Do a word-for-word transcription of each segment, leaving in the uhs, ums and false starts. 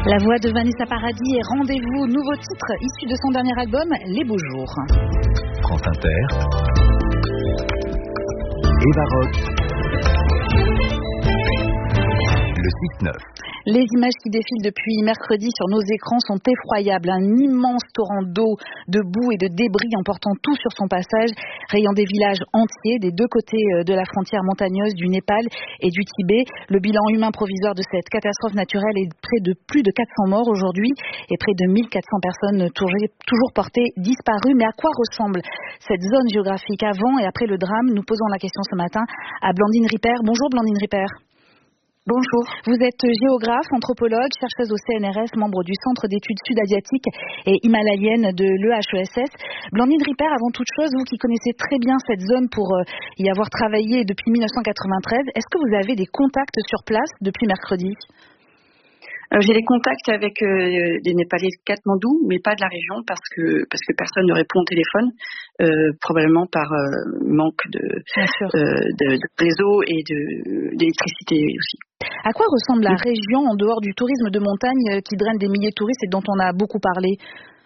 La voix de Vanessa Paradis et Rendez-vous, nouveau titre issu de son dernier album, Les Beaux Jours. France Inter, Eva Rock, le six neuf. Les images qui défilent depuis mercredi sur nos écrans sont effroyables. Un immense torrent d'eau, de boue et de débris emportant tout sur son passage, rayant des villages entiers des deux côtés de la frontière montagneuse du Népal et du Tibet. Le bilan humain provisoire de cette catastrophe naturelle est près de plus de quatre cents morts aujourd'hui et près de mille quatre cents personnes toujours portées disparues. Mais à quoi ressemble cette zone géographique avant et après le drame? Nous posons la question ce matin à Blandine Ripert. Bonjour Blandine Ripert. Bonjour. Vous êtes géographe, anthropologue, chercheuse au C N R S, membre du Centre d'études sud-asiatiques et himalayennes de l'E H E S S. Blandine Ripert, avant toute chose, vous qui connaissez très bien cette zone pour y avoir travaillé depuis mille neuf cent quatre-vingt-treize, est-ce que vous avez des contacts sur place depuis mercredi ? Euh, j'ai des contacts avec euh, des Népalais de Katmandou, mais pas de la région parce que parce que personne ne répond au téléphone, euh, probablement par euh, manque de, euh, de, de réseau et de, d'électricité aussi. À quoi ressemble la région en dehors du tourisme de montagne qui draine des milliers de touristes et dont on a beaucoup parlé?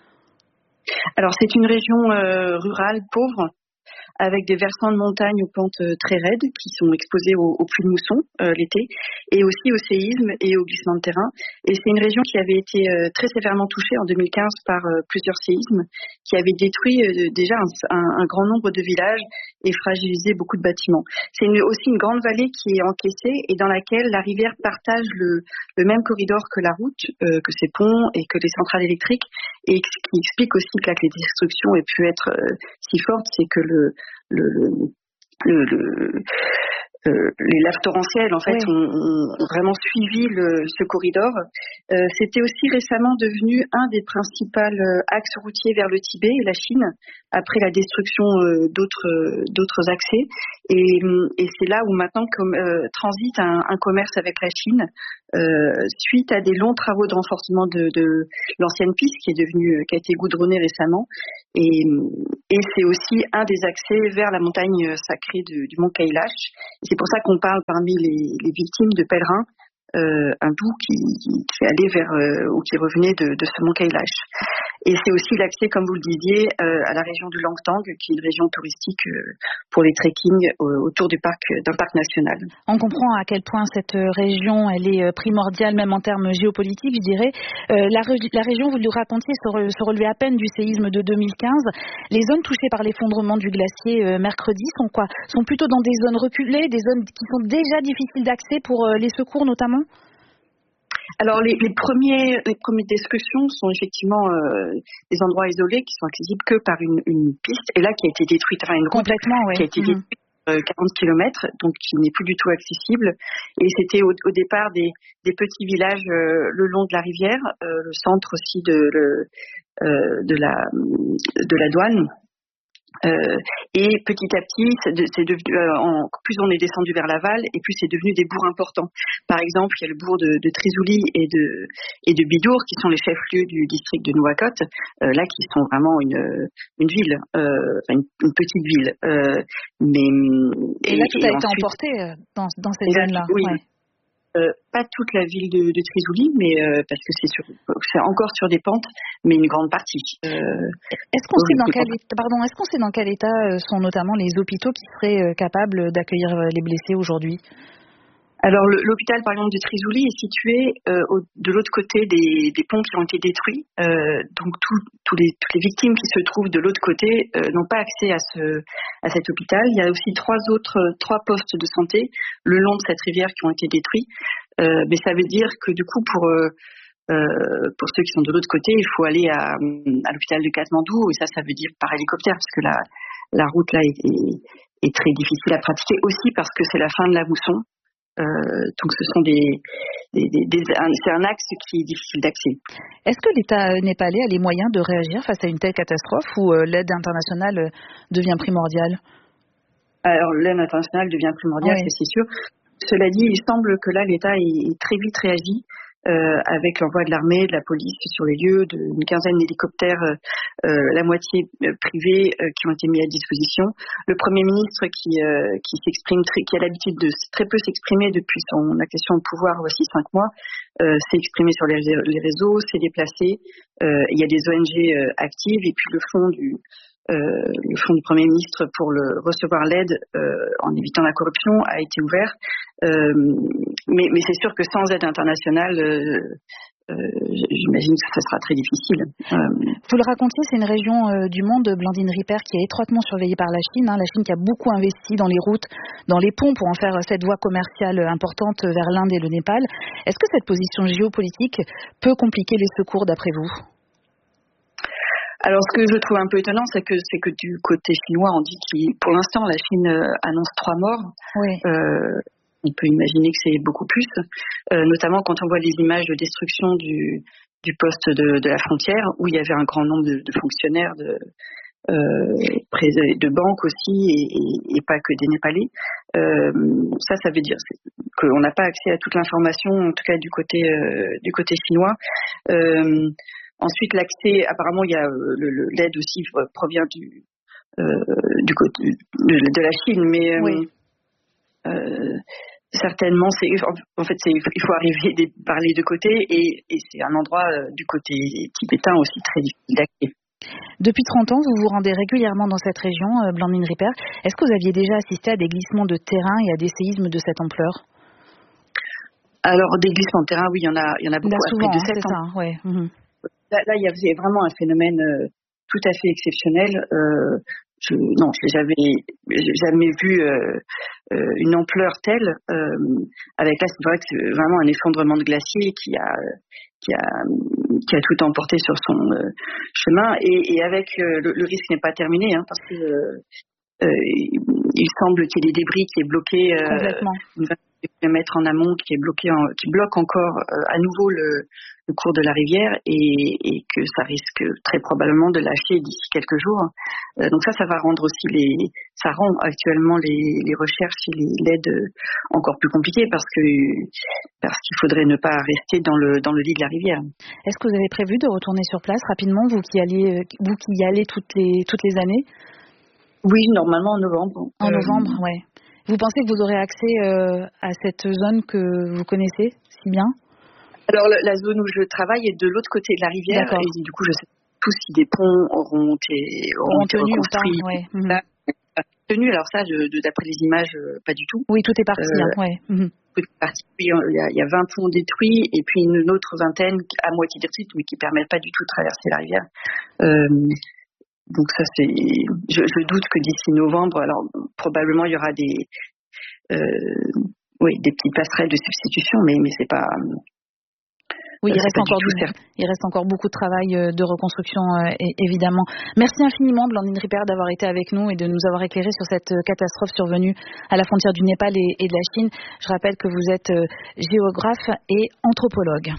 Alors c'est une région euh, rurale pauvre, avec des versants de montagne aux pentes très raides qui sont exposés aux, aux pluies de mousson euh, l'été, et aussi au séisme et au glissement de terrain. Et c'est une région qui avait été euh, très sévèrement touchée en deux mille quinze par euh, plusieurs séismes qui avaient détruit euh, déjà un, un, un grand nombre de villages et fragilisé beaucoup de bâtiments. C'est une, aussi une grande vallée qui est encaissée et dans laquelle la rivière partage le, le même corridor que la route, euh, que ses ponts et que les centrales électriques. Et ce qui explique aussi que, là, que les destructions aient pu être euh, si fortes, c'est que le Le, le, le, euh, les laves torrentielles en fait oui. ont, ont vraiment suivi le, ce corridor. Euh, c'était aussi récemment devenu un des principaux euh, axes routiers vers le Tibet et la Chine après la destruction euh, d'autres euh, d'autres accès. Et, et c'est là où maintenant comme, euh, transite un, un commerce avec la Chine euh, suite à des longs travaux de renforcement de, de l'ancienne piste qui est devenue qui a été goudronnée récemment. Et, et c'est aussi un des accès vers la montagne sacrée de, du mont Kailash. C'est pour ça qu'on parle parmi les, les victimes de pèlerins euh, hindous qui, qui, qui allaient vers euh, ou qui revenaient de, de ce mont Kailash. Et c'est aussi l'accès, comme vous le disiez, euh, à la région du Langtang, qui est une région touristique euh, pour les trekking euh, autour du parc d'un parc national. On comprend à quel point cette région elle est primordiale, même en termes géopolitiques, je dirais. Euh, la, la région, vous le racontiez, se, re, se relevait à peine du séisme de deux mille quinze. Les zones touchées par l'effondrement du glacier euh, mercredi sont quoi? Sont plutôt dans des zones reculées, des zones qui sont déjà difficiles d'accès pour euh, les secours notamment? Alors les, les premiers les premières destructions sont effectivement euh, des endroits isolés qui sont accessibles que par une, une piste et là qui a été détruite, enfin une route complètement, oui. qui a été détruite mmh. euh, quarante kilomètres, donc qui n'est plus du tout accessible. Et c'était au, au départ des, des petits villages euh, le long de la rivière, euh, le centre aussi de le, euh, de la de la douane. Euh, et petit à petit, c'est, de, c'est devenu, euh, en, plus on est descendu vers l'aval, et plus c'est devenu des bourgs importants. Par exemple, il y a le bourg de, de Trizouli et de, et de Bidour, qui sont les chefs-lieux du district de Nouakchott, euh, là qui sont vraiment une, une ville, euh, une, une petite ville. Euh, mais, et, et là, tout et a ensuite, été emporté dans, dans cette zone-là. Oui. Ouais. Euh, pas toute la ville de, de Trizouli, mais euh, parce que c'est sur, c'est encore sur des pentes, mais une grande partie. Euh, est-ce qu'on sait dans quel état, pardon, est-ce qu'on sait dans quel état sont notamment les hôpitaux qui seraient capables d'accueillir les blessés aujourd'hui? Alors le, l'hôpital par exemple de Trizouli est situé euh, au, de l'autre côté des, des ponts qui ont été détruits, euh, donc tout, tout les, toutes les victimes qui se trouvent de l'autre côté euh, n'ont pas accès à, ce, à cet hôpital. Il y a aussi trois autres trois postes de santé le long de cette rivière qui ont été détruits, euh, mais ça veut dire que du coup pour euh, euh, pour ceux qui sont de l'autre côté, il faut aller à, à l'hôpital de Katmandou et ça ça veut dire par hélicoptère parce que la la route là est, est, est très difficile à pratiquer aussi parce que c'est la fin de la mousson. Euh, donc ce sont des, des, des, des un, c'est un axe qui est difficile d'accès. Est-ce que l'État népalais a les moyens de réagir face à une telle catastrophe ou euh, l'aide internationale devient primordiale? Alors l'aide internationale devient primordiale, oui. C'est sûr. Cela dit, il semble que là l'État ait très vite réagi euh, avec l'envoi de l'armée, de la police sur les lieux, d'une quinzaine d'hélicoptères, euh, la moitié privés, euh, qui ont été mis à disposition. Le Premier ministre qui, euh, qui s'exprime, très, qui a l'habitude de très peu s'exprimer depuis son accession au pouvoir voici cinq mois, euh, s'est exprimé sur les, les réseaux, s'est déplacé. Euh, il y a des O N G euh, actives et puis le fonds du Euh, le fonds du Premier ministre pour le, recevoir l'aide euh, en évitant la corruption a été ouvert. Euh, mais, mais c'est sûr que sans aide internationale, euh, euh, j'imagine que ça sera très difficile. Euh, Vous le racontiez, c'est une région euh, du monde, Blandine Ripper, qui est étroitement surveillée par la Chine. Hein, la Chine qui a beaucoup investi dans les routes, dans les ponts pour en faire cette voie commerciale importante vers l'Inde et le Népal. Est-ce que cette position géopolitique peut compliquer les secours d'après vous ? Alors, ce que je trouve un peu étonnant, c'est que c'est que du côté chinois, on dit qu'il, pour l'instant, la Chine annonce trois morts. Oui. Euh, on peut imaginer que c'est beaucoup plus, euh, notamment quand on voit les images de destruction du, du poste de, de la frontière, où il y avait un grand nombre de, de fonctionnaires, de, euh, de banques aussi, et, et, et pas que des Népalais. Euh, ça, ça veut dire qu'on n'a pas accès à toute l'information, en tout cas du côté euh, du côté chinois. Euh, Ensuite, l'accès, apparemment, il y a le, le, l'aide aussi provient du, euh, du côté de, de la Chine, mais euh, oui. euh, certainement, c'est, en fait, c'est, il faut arriver des, par les deux côtés, et, et c'est un endroit euh, du côté tibétain aussi très difficile d'accès. Depuis trente ans, vous vous rendez régulièrement dans cette région, euh, Blandine Ripper. Est-ce que vous aviez déjà assisté à des glissements de terrain et à des séismes de cette ampleur ? Alors, des glissements de terrain, oui, il y en a, il y en a beaucoup. Là, souvent, après de hein, sept c'est ans. ça, ouais. Mmh. Là, là, il y avait vraiment un phénomène euh, tout à fait exceptionnel. Euh, je, non, je n'ai jamais, j'ai jamais vu euh, euh, une ampleur telle. Euh, avec là, c'est vrai que c'est vraiment un effondrement de glacier qui a, qui a, qui a tout emporté sur son euh, chemin. Et, et avec euh, le, le risque n'est pas terminé, hein, parce que euh, euh, il semble qu'il y ait des débris qui est bloqué. Euh, Complètement. Kilomètres en amont, qui est bloqué, en, qui bloque encore euh, à nouveau le, le cours de la rivière, et, et que ça risque très probablement de lâcher d'ici quelques jours. Euh, donc ça, ça va rendre aussi les, ça rend actuellement les, les recherches et les, l'aide encore plus compliquées parce que parce qu'il faudrait ne pas rester dans le dans le lit de la rivière. Est-ce que vous avez prévu de retourner sur place rapidement, vous qui alliez vous qui y allez toutes les toutes les années? Oui, normalement en novembre. En euh, novembre, ouais. Vous pensez que vous aurez accès euh, à cette zone que vous connaissez si bien? Alors la, la zone où je travaille est de l'autre côté de la rivière. D'accord. Et du coup je sais tous si des ponts auront été, auront été tenu reconstruits. Ou pas, ouais. Mmh. Là, tenu, alors ça, de, de, d'après les images, euh, pas du tout. Oui, tout est parti. Euh, hein, ouais. Mmh. Tout est parti. Il y, a, il y a vingt ponts détruits et puis une autre vingtaine à moitié détruites, mais qui ne permettent pas du tout de traverser la rivière. Euh, Donc ça c'est, je, je doute que d'ici novembre, alors probablement il y aura des, euh, oui, des petites passerelles de substitution, mais mais c'est pas. Oui, il reste encore du, il reste encore beaucoup de travail de reconstruction euh, évidemment. Merci infiniment Blandine Ripper d'avoir été avec nous et de nous avoir éclairé sur cette catastrophe survenue à la frontière du Népal et, et de la Chine. Je rappelle que vous êtes euh, géographe et anthropologue.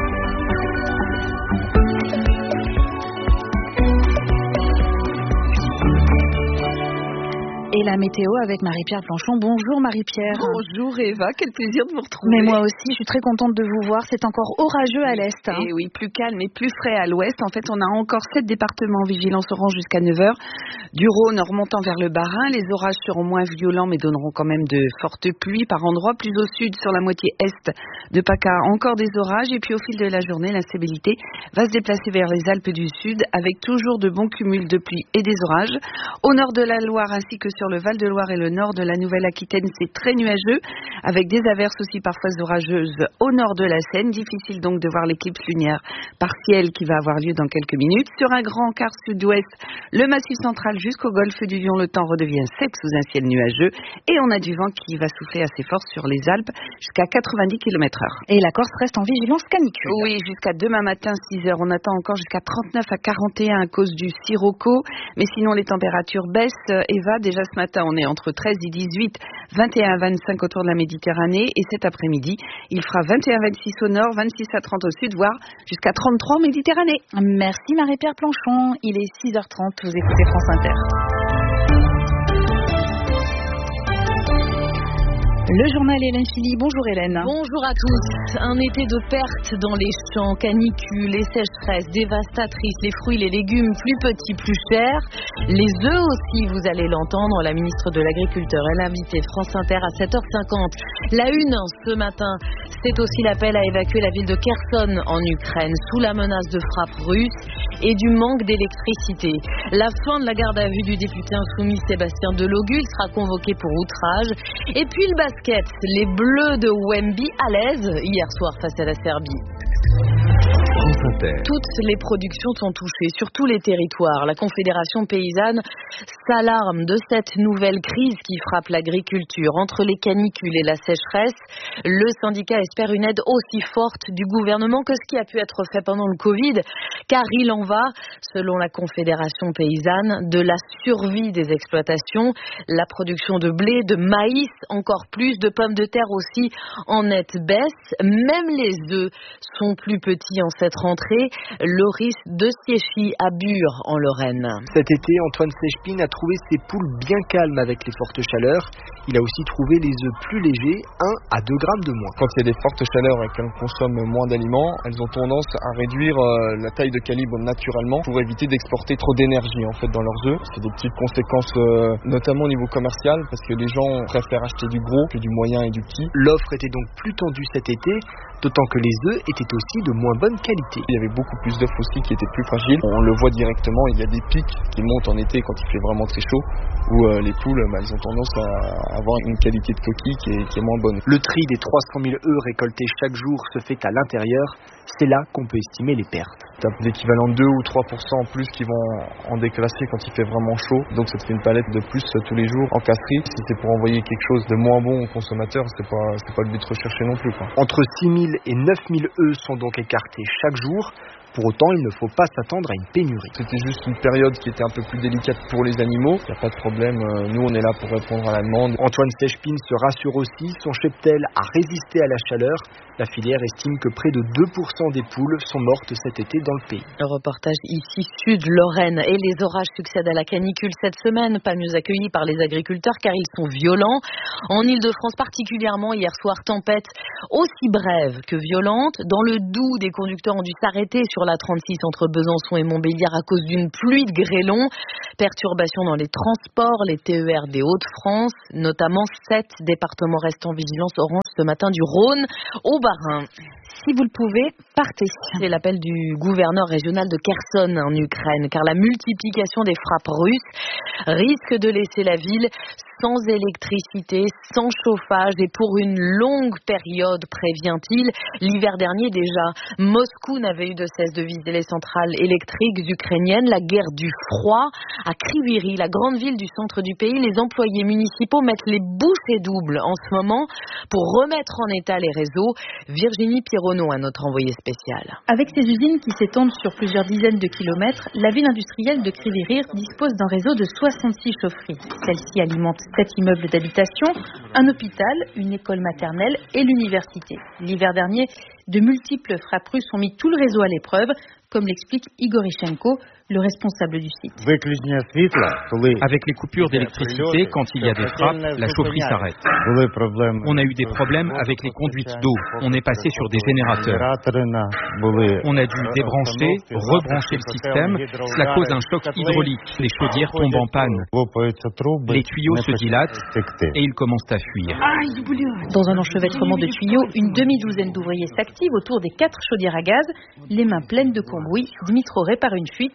Et la météo avec Marie-Pierre Planchon. Bonjour Marie-Pierre. Bonjour Eva, quel plaisir de vous retrouver. Mais moi aussi, je suis très contente de vous voir. C'est encore orageux à l'est. Hein. Et oui, plus calme et plus frais à l'ouest. En fait, on a encore sept départements en vigilance orange jusqu'à neuf heures. Du Rhône remontant vers le Bas-Rhin. Les orages seront moins violents mais donneront quand même de fortes pluies par endroits. Plus au sud, sur la moitié est de PACA, encore des orages. Et puis au fil de la journée, l'instabilité va se déplacer vers les Alpes du Sud avec toujours de bons cumuls de pluie et des orages. Au nord de la Loire ainsi que sur le Val-de-Loire et le nord de la Nouvelle-Aquitaine, c'est très nuageux, avec des averses aussi parfois orageuses au nord de la Seine. Difficile donc de voir l'éclipse lunaire partielle qui va avoir lieu dans quelques minutes. Sur un grand quart sud-ouest, le massif central jusqu'au golfe du Lion, le temps redevient sec sous un ciel nuageux et on a du vent qui va souffler assez fort sur les Alpes jusqu'à quatre-vingt-dix kilomètres heure. Et la Corse reste en vigilance canicule. Oui, jusqu'à demain matin six heures. On attend encore jusqu'à trente-neuf à quarante et un à cause du sirocco, mais sinon les températures baissent. Eva, déjà ce matin, on est entre treize et dix-huit, vingt et un à vingt-cinq autour de la Méditerranée. Et cet après-midi, il fera vingt et un à vingt-six au nord, vingt-six à trente au sud, voire jusqu'à trente-trois en Méditerranée. Merci Marie-Pierre Planchon. Il est six heures trente, vous écoutez France Inter. Le journal Hélène Philly. Bonjour Hélène. Bonjour à tous. Un été de pertes dans les champs, canicules et sécheresses dévastatrices, les fruits, les légumes plus petits, plus chers. Les œufs aussi, vous allez l'entendre, la ministre de l'Agriculture, elle a invité France Inter à sept heures cinquante. La une ce matin, c'est aussi l'appel à évacuer la ville de Kherson en Ukraine sous la menace de frappes russes et du manque d'électricité. La fin de la garde à vue du député insoumis Sébastien Delogu, il sera convoqué pour outrage. Et puis le basket, les Bleus de Wemby à l'aise hier soir face à la Serbie. Toutes les productions sont touchées sur tous les territoires. La Confédération paysanne s'alarme de cette nouvelle crise qui frappe l'agriculture. Entre les canicules et la sécheresse, le syndicat espère une aide aussi forte du gouvernement que ce qui a pu être fait pendant le Covid, car il en va, selon la Confédération paysanne, de la survie des exploitations. La production de blé, de maïs, encore plus, de pommes de terre aussi en nette baisse. Même les œufs sont plus petits en cette rentrée. Loris de Siéchy à Bure en Lorraine. Cet été, Antoine Sechpin a trouvé ses poules bien calmes avec les fortes chaleurs. Il a aussi trouvé les œufs plus légers, un à deux grammes de moins. Quand il y a des fortes chaleurs et qu'elles consomment moins d'aliments, elles ont tendance à réduire euh, la taille de calibre naturellement pour éviter d'exporter trop d'énergie en fait dans leurs œufs. C'est des petites conséquences euh, notamment au niveau commercial parce que les gens préfèrent acheter du gros que du moyen et du petit. L'offre était donc plus tendue cet été, d'autant que les œufs étaient aussi de moins bonne qualité. Il y avait beaucoup plus d'œufs aussi qui étaient plus fragiles. On le voit directement, il y a des pics qui montent en été quand il fait vraiment très chaud, où euh, les poules, bah, elles ont tendance à avoir une qualité de coquille qui est, qui est moins bonne. Le tri des trois cent mille œufs récoltés chaque jour se fait à l'intérieur. C'est là qu'on peut estimer les pertes. Tu as l'équivalent de deux ou trois pour cent en plus qui vont en déclasser quand il fait vraiment chaud. Donc ça te fait une palette de plus tous les jours en casserie. Si c'est pour envoyer quelque chose de moins bon aux consommateurs, c'est pas, c'est pas le but recherché non plus, quoi. Entre six mille et neuf mille œufs sont donc écartés chaque jour. Pour autant, il ne faut pas s'attendre à une pénurie. C'était juste une période qui était un peu plus délicate pour les animaux. Il n'y a pas de problème. Nous, on est là pour répondre à la demande. Antoine Sechpin se rassure aussi. Son cheptel a résisté à la chaleur. La filière estime que près de deux pour cent des poules sont mortes cet été dans le pays. Le reportage ici, Sud-Lorraine. Et les orages succèdent à la canicule cette semaine. Pas mieux accueillis par les agriculteurs car ils sont violents. En Ile-de-France particulièrement, hier soir, tempête aussi brève que violente. Dans le Doubs, des conducteurs ont dû s'arrêter sur la trente-six entre Besançon et Montbéliard à cause d'une pluie de grêlons. Perturbations dans les transports, les T E R des Hauts-de-France, notamment sept départements restent en vigilance orange ce matin du Rhône au Bas-Rhin. Si vous le pouvez, partez. C'est l'appel du gouverneur régional de Kherson en Ukraine, car la multiplication des frappes russes risque de laisser la ville sans électricité, sans chauffage et pour une longue période, prévient-il. L'hiver dernier déjà, Moscou n'avait eu de cesse de viser les centrales électriques ukrainiennes. La guerre du froid à Kryvyi, la grande ville du centre du pays, les employés municipaux mettent les bouchées doubles en ce moment pour remettre en état les réseaux. Virginie Pironneau, un autre envoyé spécial. Avec ses usines qui s'étendent sur plusieurs dizaines de kilomètres, la ville industrielle de Kryvyi dispose d'un réseau de soixante-six chaufferies. Celle-ci alimente sept immeubles d'habitation, un hôpital, une école maternelle et l'université. L'hiver dernier, de multiples frappes russes ont mis tout le réseau à l'épreuve, comme l'explique Igor Ichenko, le responsable du site. Avec les coupures d'électricité, quand il y a des frappes, la chaufferie s'arrête. On a eu des problèmes avec les conduites d'eau. On est passé sur des générateurs. On a dû débrancher, rebrancher le système. Cela cause un choc hydraulique. Les chaudières tombent en panne. Les tuyaux se dilatent et ils commencent à fuir. Dans un enchevêtrement de tuyaux, une demi-douzaine d'ouvriers s'activent autour des quatre chaudières à gaz, les mains pleines de cambouis. Dmitro répare une fuite.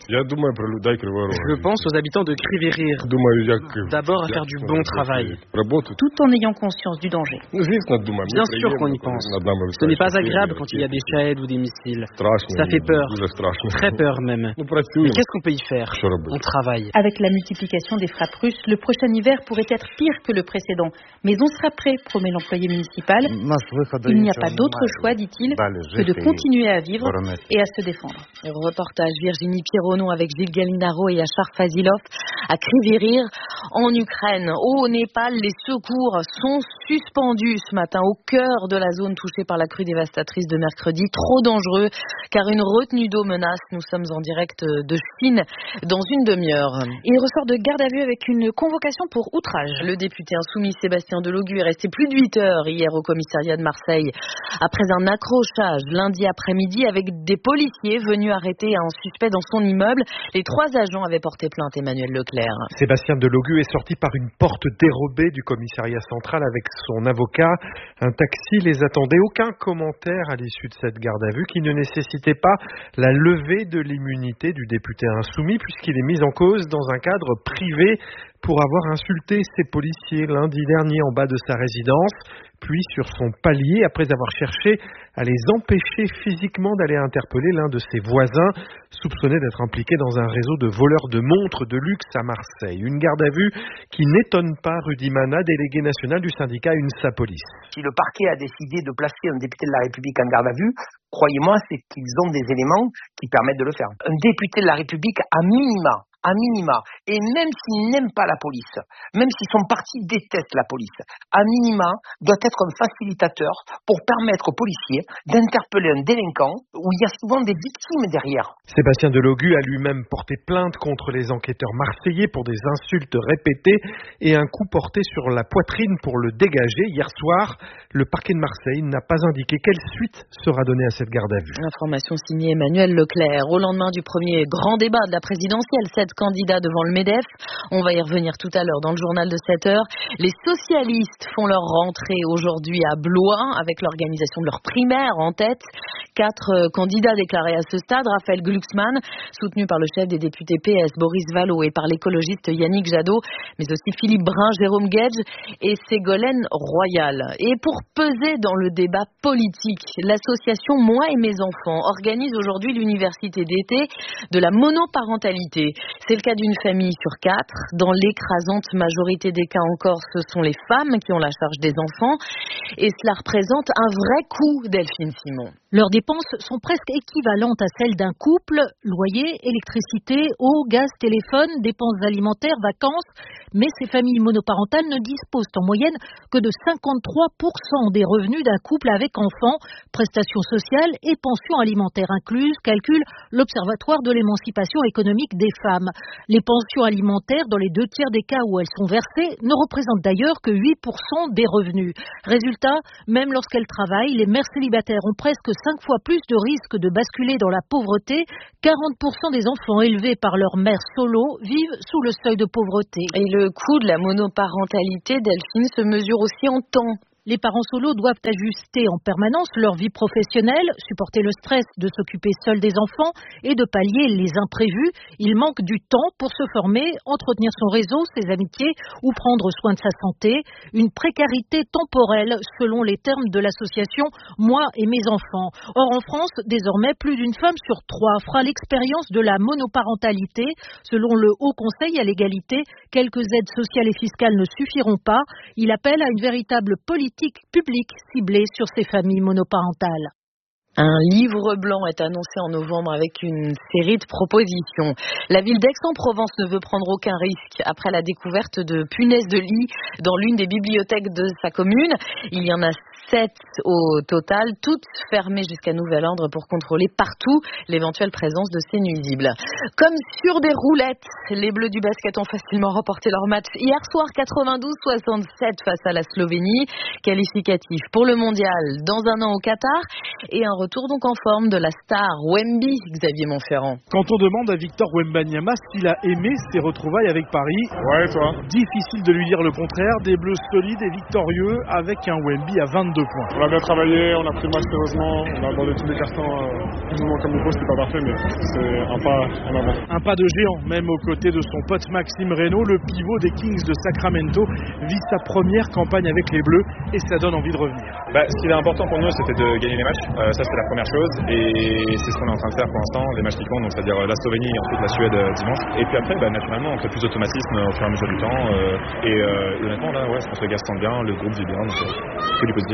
Je pense aux habitants de Kryvyi. D'abord à faire du bon travail. Tout en ayant conscience du danger. Bien sûr qu'on y pense. Ce n'est pas agréable quand il y a des shaheds ou des missiles. Ça fait peur. Très peur même. Mais qu'est-ce qu'on peut y faire? On travaille. Avec la multiplication des frappes russes, le prochain hiver pourrait être pire que le précédent. Mais on sera prêt, promet l'employé municipal. Il n'y a pas d'autre choix, dit-il. facile que de continuer à vivre et à se défendre. Reportage Virginie Pironon avec Gilles Galinaro et Yachar Fazilov à Kryvyi Rih en Ukraine. Au Népal, les secours sont suspendus ce matin au cœur de la zone touchée par la crue dévastatrice de mercredi. Trop dangereux car une retenue d'eau menace. Nous sommes en direct de Chine dans une demi-heure. Il ressort de garde à vue avec une convocation pour outrage. Le député insoumis Sébastien Delogu est resté plus de huit heures hier au commissariat de Marseille après un accrochage lundi après-midi avec des policiers venus arrêter un suspect dans son immeuble. Les trois agents avaient porté plainte. Emmanuel Leclerc. Sébastien Delogu est sorti par une porte dérobée du commissariat central avec son avocat. Un taxi les attendait. Aucun commentaire à l'issue de cette garde à vue qui ne nécessitait pas la levée de l'immunité du député insoumis puisqu'il est mis en cause dans un cadre privé pour avoir insulté ses policiers lundi dernier en bas de sa résidence, puis sur son palier après avoir cherché à les empêcher physiquement d'aller interpeller l'un de ses voisins, soupçonné d'être impliqué dans un réseau de voleurs de montres de luxe à Marseille. Une garde à vue qui n'étonne pas Rudy Mana, délégué national du syndicat UNSA Police. Si le parquet a décidé de placer un député de la République en garde à vue, croyez-moi, c'est qu'ils ont des éléments qui permettent de le faire. Un député de la République, à minima, à minima, et même s'il n'aime pas la police, même si son parti déteste la police, à minima, doit être un facilitateur pour permettre aux policiers d'interpeller un délinquant où il y a souvent des victimes derrière. Sébastien Delogu a lui-même porté plainte contre les enquêteurs marseillais pour des insultes répétées et un coup porté sur la poitrine pour le dégager. Hier soir, le parquet de Marseille n'a pas indiqué quelle suite sera donnée à cette garde à vue. Information signée Emmanuel Leclerc. Au lendemain du premier grand débat de la présidentielle, sept candidats devant le MEDEF. On va y revenir tout à l'heure dans le journal de sept heures. Les socialistes font leur rentrée aujourd'hui à Blois avec l'organisation de leur primaire en tête. Quatre candidats déclarés à ce stade. Raphaël Glucksmann, soutenu par le chef des députés P S, Boris Vallaud, et par l'écologiste Yannick Jadot, mais aussi Philippe Brun, Jérôme Guedj et Ségolène Royal. Et pour peser dans le débat politique, l'association Moi et mes enfants organise aujourd'hui l'université d'été de la monoparentalité. C'est le cas d'une famille sur quatre. Dans l'écrasante majorité des cas encore, ce sont les femmes qui ont la charge des enfants. Et cela représente un vrai coût, Delphine Simon. Leurs dépenses sont presque équivalentes à celles d'un couple. Loyer, électricité, eau, gaz, téléphone, dépenses alimentaires, vacances. Mais ces familles monoparentales ne disposent en moyenne que de cinquante-trois pour cent des revenus d'un couple avec enfants. Prestations sociales et pensions alimentaires incluses, calcule l'Observatoire de l'émancipation économique des femmes. Les pensions alimentaires, dans les deux tiers des cas où elles sont versées, ne représentent d'ailleurs que huit pour cent des revenus. Résultat, même lorsqu'elles travaillent, les mères célibataires ont presque cinq fois plus de risques de basculer dans la pauvreté. quarante pour cent des enfants élevés par leur mère solo vivent sous le seuil de pauvreté. Et le coût de la monoparentalité, Delphine, se mesure aussi en temps. Les parents solos doivent ajuster en permanence leur vie professionnelle, supporter le stress de s'occuper seuls des enfants et de pallier les imprévus. Il manque du temps pour se former, entretenir son réseau, ses amitiés ou prendre soin de sa santé. Une précarité temporelle selon les termes de l'association Moi et mes enfants. Or en France, désormais, plus d'une femme sur trois fera l'expérience de la monoparentalité. Selon le Haut Conseil à l'égalité, quelques aides sociales et fiscales ne suffiront pas. Il appelle à une véritable politique public ciblé sur ces familles monoparentales. Un livre blanc est annoncé en novembre avec une série de propositions. La ville d'Aix-en-Provence ne veut prendre aucun risque après la découverte de punaises de lit dans l'une des bibliothèques de sa commune. Il y en a sept au total, toutes fermées jusqu'à nouvel ordre pour contrôler partout l'éventuelle présence de ces nuisibles. Comme sur des roulettes, les Bleus du basket ont facilement remporté leur match hier soir quatre-vingt-douze soixante-sept face à la Slovénie. Qualificatif pour le mondial dans un an au Qatar et un retour donc en forme de la star Wemby, Xavier Montferrand. Quand on demande à Victor Wembanyama s'il a aimé ses retrouvailles avec Paris, ouais, toi. Difficile de lui dire le contraire. Des Bleus solides et victorieux avec un Wemby à vingt-deux points. On a bien travaillé, on a pris le match sérieusement, on a abordé tous les cartons euh, plus ou moins comme il faut, c'était pas parfait, mais c'est un pas en avant. Un pas de géant, même aux côtés de son pote Maxime Reynaud, le pivot des Kings de Sacramento, vit sa première campagne avec les Bleus et ça donne envie de revenir. Bah, ce qui est important pour nous, c'était de gagner les matchs, euh, ça c'était la première chose, et c'est ce qu'on est en train de faire pour l'instant, les matchs qui comptent, donc c'est-à-dire la Slovénie et ensuite la Suède euh, dimanche. Et puis après, bah, naturellement, on crée plus d'automatisme au fur et à mesure du temps, euh, et euh, honnêtement, là, ouais, je pense que le gars se sent bien, le groupe vit bien, donc euh, que du positif.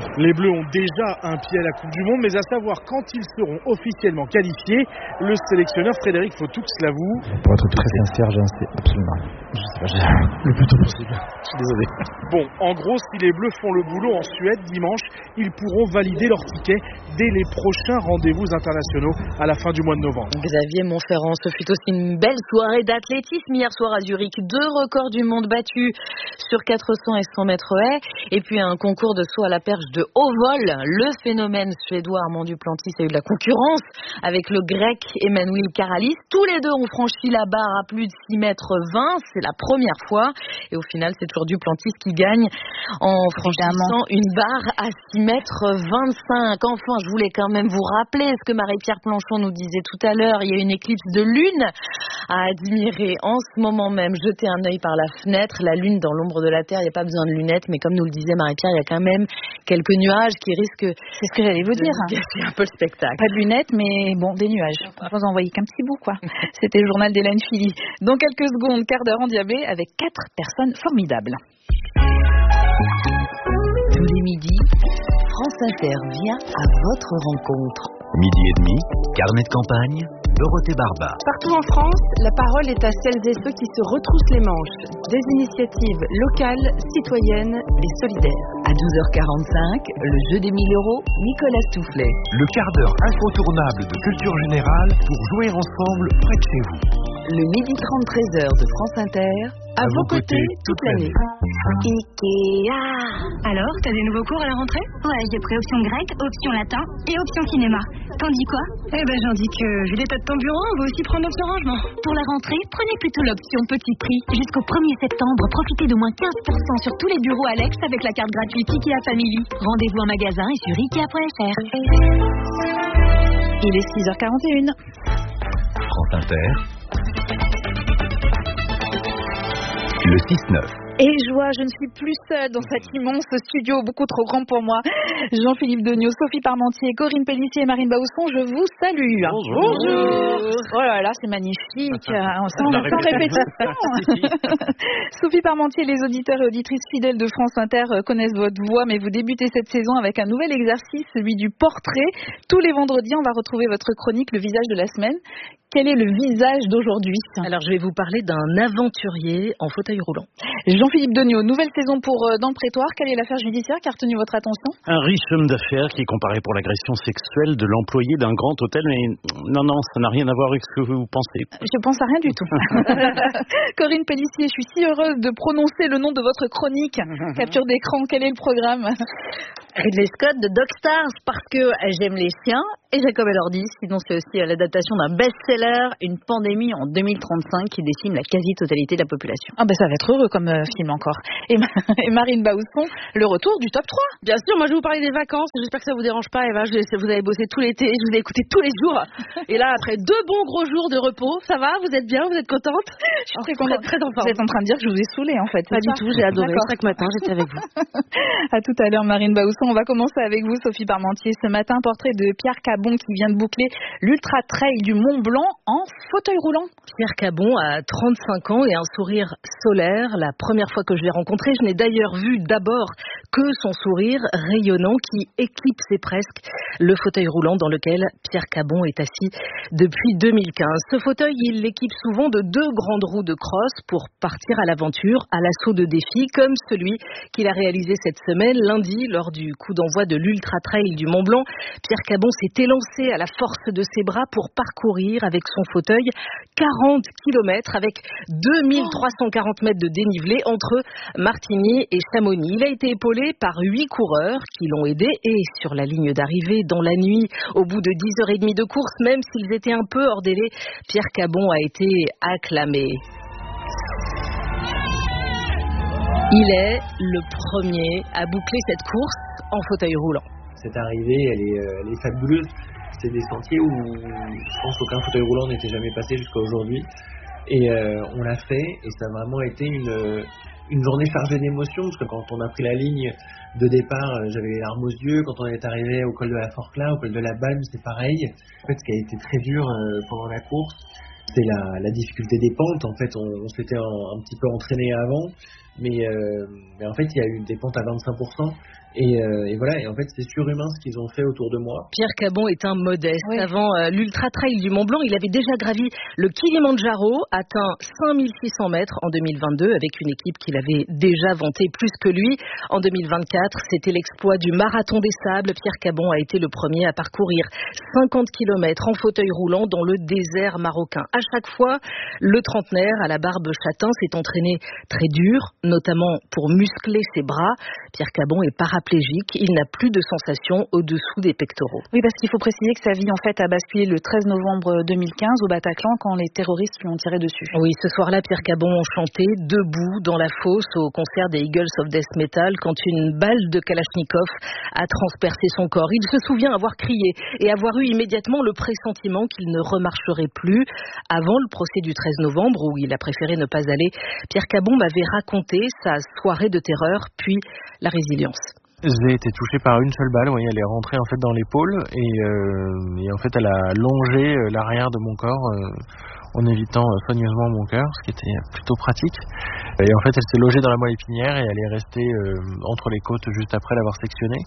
Les Bleus ont déjà un pied à la Coupe du Monde, mais à savoir quand ils seront officiellement qualifiés, le sélectionneur Frédéric Fautoux l'avoue. Pour être très sincère, j'en sais absolument rien. Je sais pas, j'ai... le plus tôt possible. Je suis désolé. Bon, en gros, si les Bleus font le boulot en Suède dimanche, ils pourront valider leur ticket dès les prochains rendez-vous internationaux à la fin du mois de novembre. Xavier Montferrand, ce fut aussi une belle soirée d'athlétisme hier soir à Zurich. Deux records du monde battus sur quatre cents et cent mètres haies. Et puis un concours de saut à la perche de haut vol. Le phénomène suédois Armand Duplantis a eu de la concurrence avec le grec Emmanuel Karalis. Tous les deux ont franchi la barre à plus de six mètres vingt. C'est la première fois. Et au final, c'est toujours Duplantis qui gagne en franchissant une barre à six mètres vingt-cinq. Enfin, je voulais quand même vous rappeler ce que Marie-Pierre Planchon nous disait tout à l'heure. Il y a une éclipse de lune à admirer en ce moment même. Jetez un œil par la fenêtre. La lune dans l'ombre de la Terre, il n'y a pas besoin de lunettes. Mais comme nous le disait Marie-Pierre, il y a quand même quelques nuages qui risquent... C'est ce que j'allais vous dire. C'est un peu le spectacle. Pas de lunettes, mais bon, des nuages. Vous envoyez qu'un petit bout, quoi. C'était le journal d'Hélène Philly. Dans quelques secondes, quart d'heure endiablé avec quatre personnes formidables. Tous les midis, France Inter vient à votre rencontre. Midi et demi, carnet de campagne, Dorothée Barba. Partout en France, la parole est à celles et ceux qui se retroussent les manches. Des initiatives locales, citoyennes et solidaires. À douze heures quarante-cinq, le jeu des mille euros, Nicolas Toufflet. Le quart d'heure incontournable de culture générale pour jouer ensemble près de chez vous. Le midi trente treize heures de France Inter, à, à vos côtés, côtés toute l'année. Ikea. Alors, t'as des nouveaux cours à la rentrée? Ouais, j'ai pris option grec, option latin et option cinéma. T'en dis quoi? Eh ben j'en dis que, vu l'état de ton bureau, on va aussi prendre option rangement. Pour la rentrée, prenez plutôt l'option petit prix. Jusqu'au premier septembre, profitez de moins quinze pour cent sur tous les bureaux Alex avec la carte gratuite Ikea Family. Rendez-vous en magasin et sur ikea point f r. Il est six heures quarante et une. France Inter. Le six neuf. Et joie, je ne suis plus seule dans cet immense studio, beaucoup trop grand pour moi. Jean-Philippe Degnaud, Sophie Parmentier, Corinne Pellissier et Marine Bausson, je vous salue. Bonjour. Bonjour. Oh là là, c'est magnifique. Sans, sans répétition. Sophie Parmentier, les auditeurs et auditrices fidèles de France Inter connaissent votre voix, mais vous débutez cette saison avec un nouvel exercice, celui du portrait. Tous les vendredis, on va retrouver votre chronique, le visage de la semaine. Quel est le visage d'aujourd'hui? Alors, je vais vous parler d'un aventurier en fauteuil roulant. Jean-Philippe Degnaud, nouvelle saison pour euh, Dans le Prétoire. Quelle est l'affaire judiciaire qui a retenu votre attention? Un riche homme d'affaires qui est comparé pour l'agression sexuelle de l'employé d'un grand hôtel. Mais non, non, ça n'a rien à voir avec ce que vous pensez. Je pense à rien du tout. Corinne Pellissier, je suis si heureuse de prononcer le nom de votre chronique. Capture d'écran, quel est le programme? Ridley Scott de Dog Stars, parce que j'aime les chiens et Jacob Elordi. Sinon, c'est aussi l'adaptation d'un best-seller, Une pandémie en deux mille trente-cinq, qui décime la quasi-totalité de la population. Ah ben ça va être heureux comme euh, film encore. Et, et Marine Bausson, le retour du top trois. Bien sûr, moi je vais vous parler des vacances. J'espère que ça vous dérange pas, Eva. Je vais, vous avez bossé tout l'été, je vous ai écouté tous les jours. Et là, après deux bons gros jours de repos, ça va? Vous êtes bien? Vous êtes contente? Je suis très contente. Très en forme. Vous êtes en train de dire que je vous ai saoulée en fait. Pas du tout, j'ai adoré. Chaque matin, j'étais avec vous. À tout à l'heure, Marine Bausson. On va commencer avec vous, Sophie Parmentier. Ce matin, portrait de Pierre Cabon qui vient de boucler l'Ultra Trail du Mont Blanc en fauteuil roulant. Pierre Cabon a trente-cinq ans et un sourire solaire. La première fois que je l'ai rencontré, je n'ai d'ailleurs vu d'abord que son sourire rayonnant qui éclipsait presque le fauteuil roulant dans lequel Pierre Cabon est assis depuis deux mille quinze. Ce fauteuil, il l'équipe souvent de deux grandes roues de crosse pour partir à l'aventure, à l'assaut de défis, comme celui qu'il a réalisé cette semaine, lundi, lors du coup d'envoi de l'Ultra Trail du Mont Blanc. Pierre Cabon s'est élancé à la force de ses bras pour parcourir avec son fauteuil quarante kilomètres avec deux mille trois cent quarante mètres de dénivelé entre Martigny et Chamonix. Il a été épaulé par huit coureurs qui l'ont aidé et sur la ligne d'arrivée dans la nuit, au bout de dix heures trente de course, même s'ils étaient un peu hors délai, Pierre Cabon a été acclamé. Il est le premier à boucler cette course en fauteuil roulant. Cette arrivée, elle est, elle est fabuleuse. C'est des sentiers où je pense qu'aucun fauteuil roulant n'était jamais passé jusqu'à aujourd'hui. Et euh, on l'a fait et ça a vraiment été une, une journée chargée d'émotions parce que quand on a pris la ligne de départ, j'avais les larmes aux yeux. Quand on est arrivé au col de la Forclaz, au col de la Balme, c'est pareil. En fait, ce qui a été très dur euh, pendant la course, c'est la, la difficulté des pentes. En fait, on, on s'était un, un petit peu entraîné avant. Mais, euh, mais en fait, il y a eu des pentes à vingt-cinq pour cent. Et, euh, et voilà, et en fait, c'est surhumain ce qu'ils ont fait autour de moi. Pierre Cabon est un modeste. Oui. Avant euh, l'Ultra Trail du Mont Blanc, il avait déjà gravi le Kilimandjaro, atteint cinq mille six cents mètres en deux mille vingt-deux, avec une équipe qu'il avait déjà vantée plus que lui. En deux mille vingt-quatre, c'était l'exploit du Marathon des Sables. Pierre Cabon a été le premier à parcourir cinquante kilomètres en fauteuil roulant dans le désert marocain. À chaque fois, le trentenaire à la barbe châtain s'est entraîné très dur, notamment pour muscler ses bras. Pierre Cabon est paraplégique. Il n'a plus de sensation au-dessous des pectoraux. Oui, parce qu'il faut préciser que sa vie en fait a basculé le treize novembre deux mille quinze au Bataclan quand les terroristes lui ont tiré dessus. Oui, ce soir-là, Pierre Cabon chantait debout dans la fosse au concert des Eagles of Death Metal quand une balle de Kalachnikov a transpercé son corps. Il se souvient avoir crié et avoir eu immédiatement le pressentiment qu'il ne remarcherait plus. Avant le procès du treize novembre, où il a préféré ne pas aller, Pierre Cabon m'avait raconté sa soirée de terreur, puis la résilience. J'ai été touché par une seule balle, oui, elle est rentrée en fait dans l'épaule et, euh, et en fait elle a longé euh, l'arrière de mon corps euh, en évitant euh, soigneusement mon cœur, ce qui était plutôt pratique. Et en fait elle s'est logée dans la moelle épinière et elle est restée euh, entre les côtes juste après l'avoir sectionnée.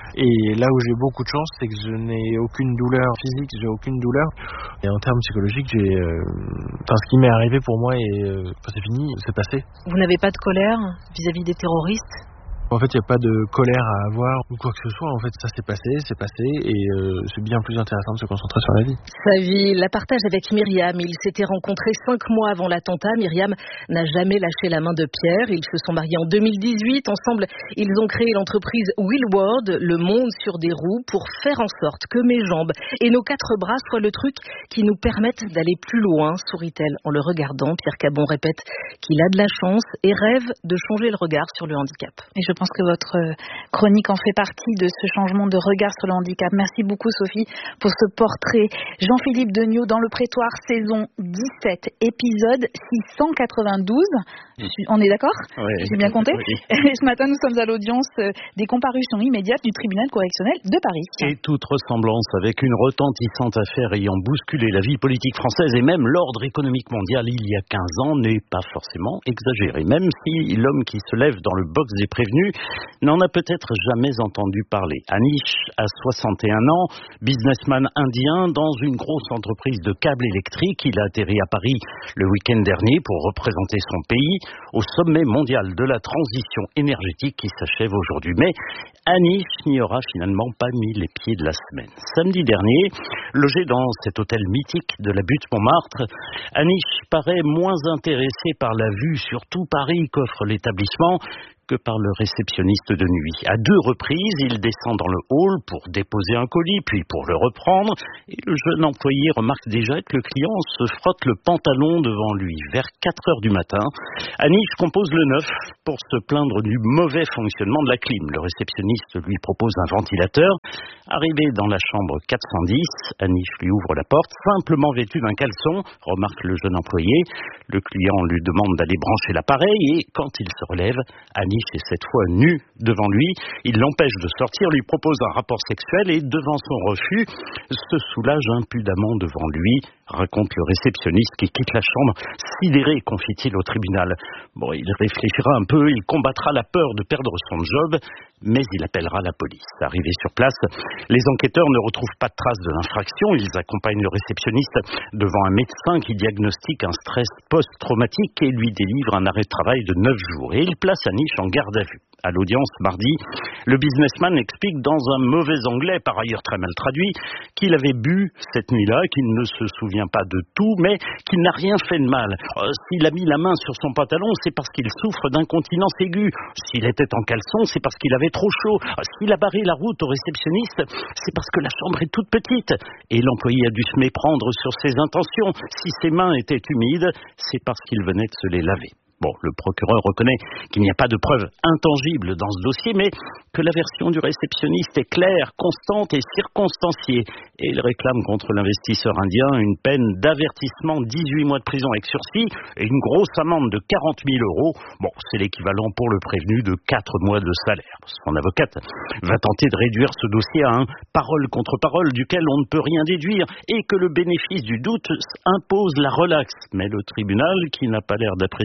Et là où j'ai beaucoup de chance, c'est que je n'ai aucune douleur physique, j'ai aucune douleur. Et en termes psychologiques, j'ai, euh, enfin, ce qui m'est arrivé pour moi est, euh, c'est fini, c'est passé. Vous n'avez pas de colère vis-à-vis des terroristes ? En fait, il n'y a pas de colère à avoir ou quoi que ce soit. En fait, ça s'est passé, c'est passé et euh, c'est bien plus intéressant de se concentrer sur la vie. Sa vie, la partage avec Myriam. Ils s'étaient rencontrés cinq mois avant l'attentat. Myriam n'a jamais lâché la main de Pierre. Ils se sont mariés en deux mille dix-huit. Ensemble, ils ont créé l'entreprise Wheelworld, le monde sur des roues, pour faire en sorte que mes jambes et nos quatre bras soient le truc qui nous permettent d'aller plus loin, sourit-elle en le regardant. Pierre Cabon répète qu'il a de la chance et rêve de changer le regard sur le handicap. Et je Je pense que votre chronique en fait partie de ce changement de regard sur le handicap. Merci beaucoup Sophie pour ce portrait. Jean-Philippe Degnaud dans le Prétoire, saison dix-sept, épisode six cent quatre-vingt-douze. Mmh. On est d'accord ? Oui. J'ai bien compté ? Oui. Ce matin, nous sommes à l'audience des comparutions immédiates du tribunal correctionnel de Paris. Et toute ressemblance avec une retentissante affaire ayant bousculé la vie politique française et même l'ordre économique mondial il y a quinze ans n'est pas forcément exagérée. Même si l'homme qui se lève dans le box des prévenus n'en a peut-être jamais entendu parler. Anish a soixante et un ans, businessman indien dans une grosse entreprise de câbles électriques. Il a atterri à Paris le week-end dernier pour représenter son pays au sommet mondial de la transition énergétique qui s'achève aujourd'hui. Mais Anish n'y aura finalement pas mis les pieds de la semaine. Samedi dernier, logé dans cet hôtel mythique de la butte Montmartre, Anish paraît moins intéressé par la vue sur tout Paris qu'offre l'établissement que par le réceptionniste de nuit. À deux reprises, il descend dans le hall pour déposer un colis, puis pour le reprendre, et le jeune employé remarque déjà que le client se frotte le pantalon devant lui. Vers quatre heures du matin, Anish compose le neuf pour se plaindre du mauvais fonctionnement de la clim. Le réceptionniste lui propose un ventilateur. Arrivé dans la chambre quatre cent dix, Anish lui ouvre la porte, simplement vêtu d'un caleçon, remarque le jeune employé. Le client lui demande d'aller brancher l'appareil, et quand il se relève, Anish est cette fois nu devant lui. Il l'empêche de sortir, lui propose un rapport sexuel et devant son refus, se soulage impudemment devant lui, raconte le réceptionniste qui quitte la chambre, sidéré, confie-t-il au tribunal. Bon, il réfléchira un peu, il combattra la peur de perdre son job, mais il appellera la police. Arrivé sur place, les enquêteurs ne retrouvent pas de traces de l'infraction. Ils accompagnent le réceptionniste devant un médecin qui diagnostique un stress post-traumatique et lui délivre un arrêt de travail de neuf jours. Et il place Anish en garde à vue. À l'audience mardi, le businessman explique dans un mauvais anglais, par ailleurs très mal traduit, qu'il avait bu cette nuit-là, qu'il ne se souvient pas de tout, mais qu'il n'a rien fait de mal. Euh, s'il a mis la main sur son pantalon, c'est parce qu'il souffre d'incontinence aiguë. S'il était en caleçon, c'est parce qu'il avait trop chaud. Euh, s'il a barré la route au réceptionniste, c'est parce que la chambre est toute petite. Et l'employé a dû se méprendre sur ses intentions. Si ses mains étaient humides, c'est parce qu'il venait de se les laver. Bon, le procureur reconnaît qu'il n'y a pas de preuves intangibles dans ce dossier, mais que la version du réceptionniste est claire, constante et circonstanciée. Et il réclame contre l'investisseur indien une peine d'avertissement, dix-huit mois de prison avec sursis et une grosse amende de quarante mille euros. Bon, c'est l'équivalent pour le prévenu de quatre mois de salaire. Son avocate va tenter de réduire ce dossier à un parole contre parole duquel on ne peut rien déduire et que le bénéfice du doute impose la relaxe. Mais le tribunal, qui n'a pas l'air d'apprécier qu'on lui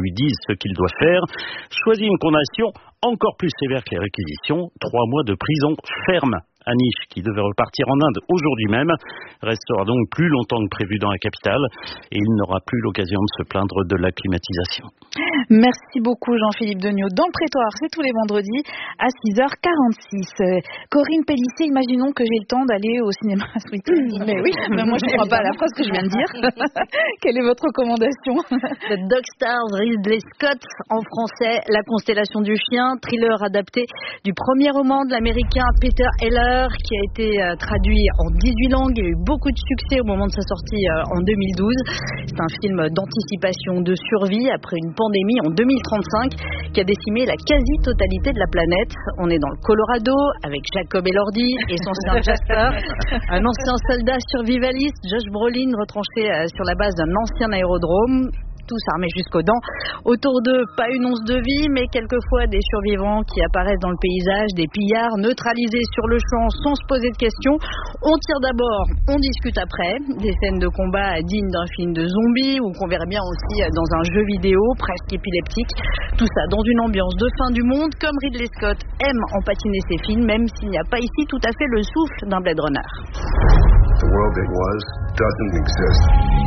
lui dise ce qu'il doit faire, choisit une condamnation encore plus sévère que les réquisitions, trois mois de prison ferme. Anish, qui devait repartir en Inde aujourd'hui même, restera donc plus longtemps que prévu dans la capitale et il n'aura plus l'occasion de se plaindre de la climatisation. Merci beaucoup Jean-Philippe Degnaud. Dans le prétoire, c'est tous les vendredis à six heures quarante-six. Euh, Corinne Pellissier, imaginons que j'ai le temps d'aller au cinéma ce week-end. Mais oui, mais moi je ne crois pas à la phrase que je viens de dire. Quelle est votre recommandation? The Dog Stars, Ridley Scott, en français, La constellation du chien, thriller adapté du premier roman de l'américain Peter Heller, qui a été euh, traduit en dix-huit langues. Il a eu beaucoup de succès au moment de sa sortie euh, en deux mille douze. C'est un film d'anticipation, de survie après une pandémie en deux mille trente-cinq qui a décimé la quasi-totalité de la planète. On est dans le Colorado avec Jacob Elordi et son sien Jasper, un ancien soldat survivaliste, Josh Brolin, retranché euh, sur la base d'un ancien aérodrome. Tous armés jusqu'aux dents. Autour d'eux, pas une once de vie, mais quelquefois des survivants qui apparaissent dans le paysage, des pillards neutralisés sur le champ sans se poser de questions. On tire d'abord, on discute après. Des scènes de combat dignes d'un film de zombies ou qu'on verrait bien aussi dans un jeu vidéo presque épileptique. Tout ça dans une ambiance de fin du monde, comme Ridley Scott aime empatiner ses films, même s'il n'y a pas ici tout à fait le souffle d'un Blade Runner. The world that was doesn't exist.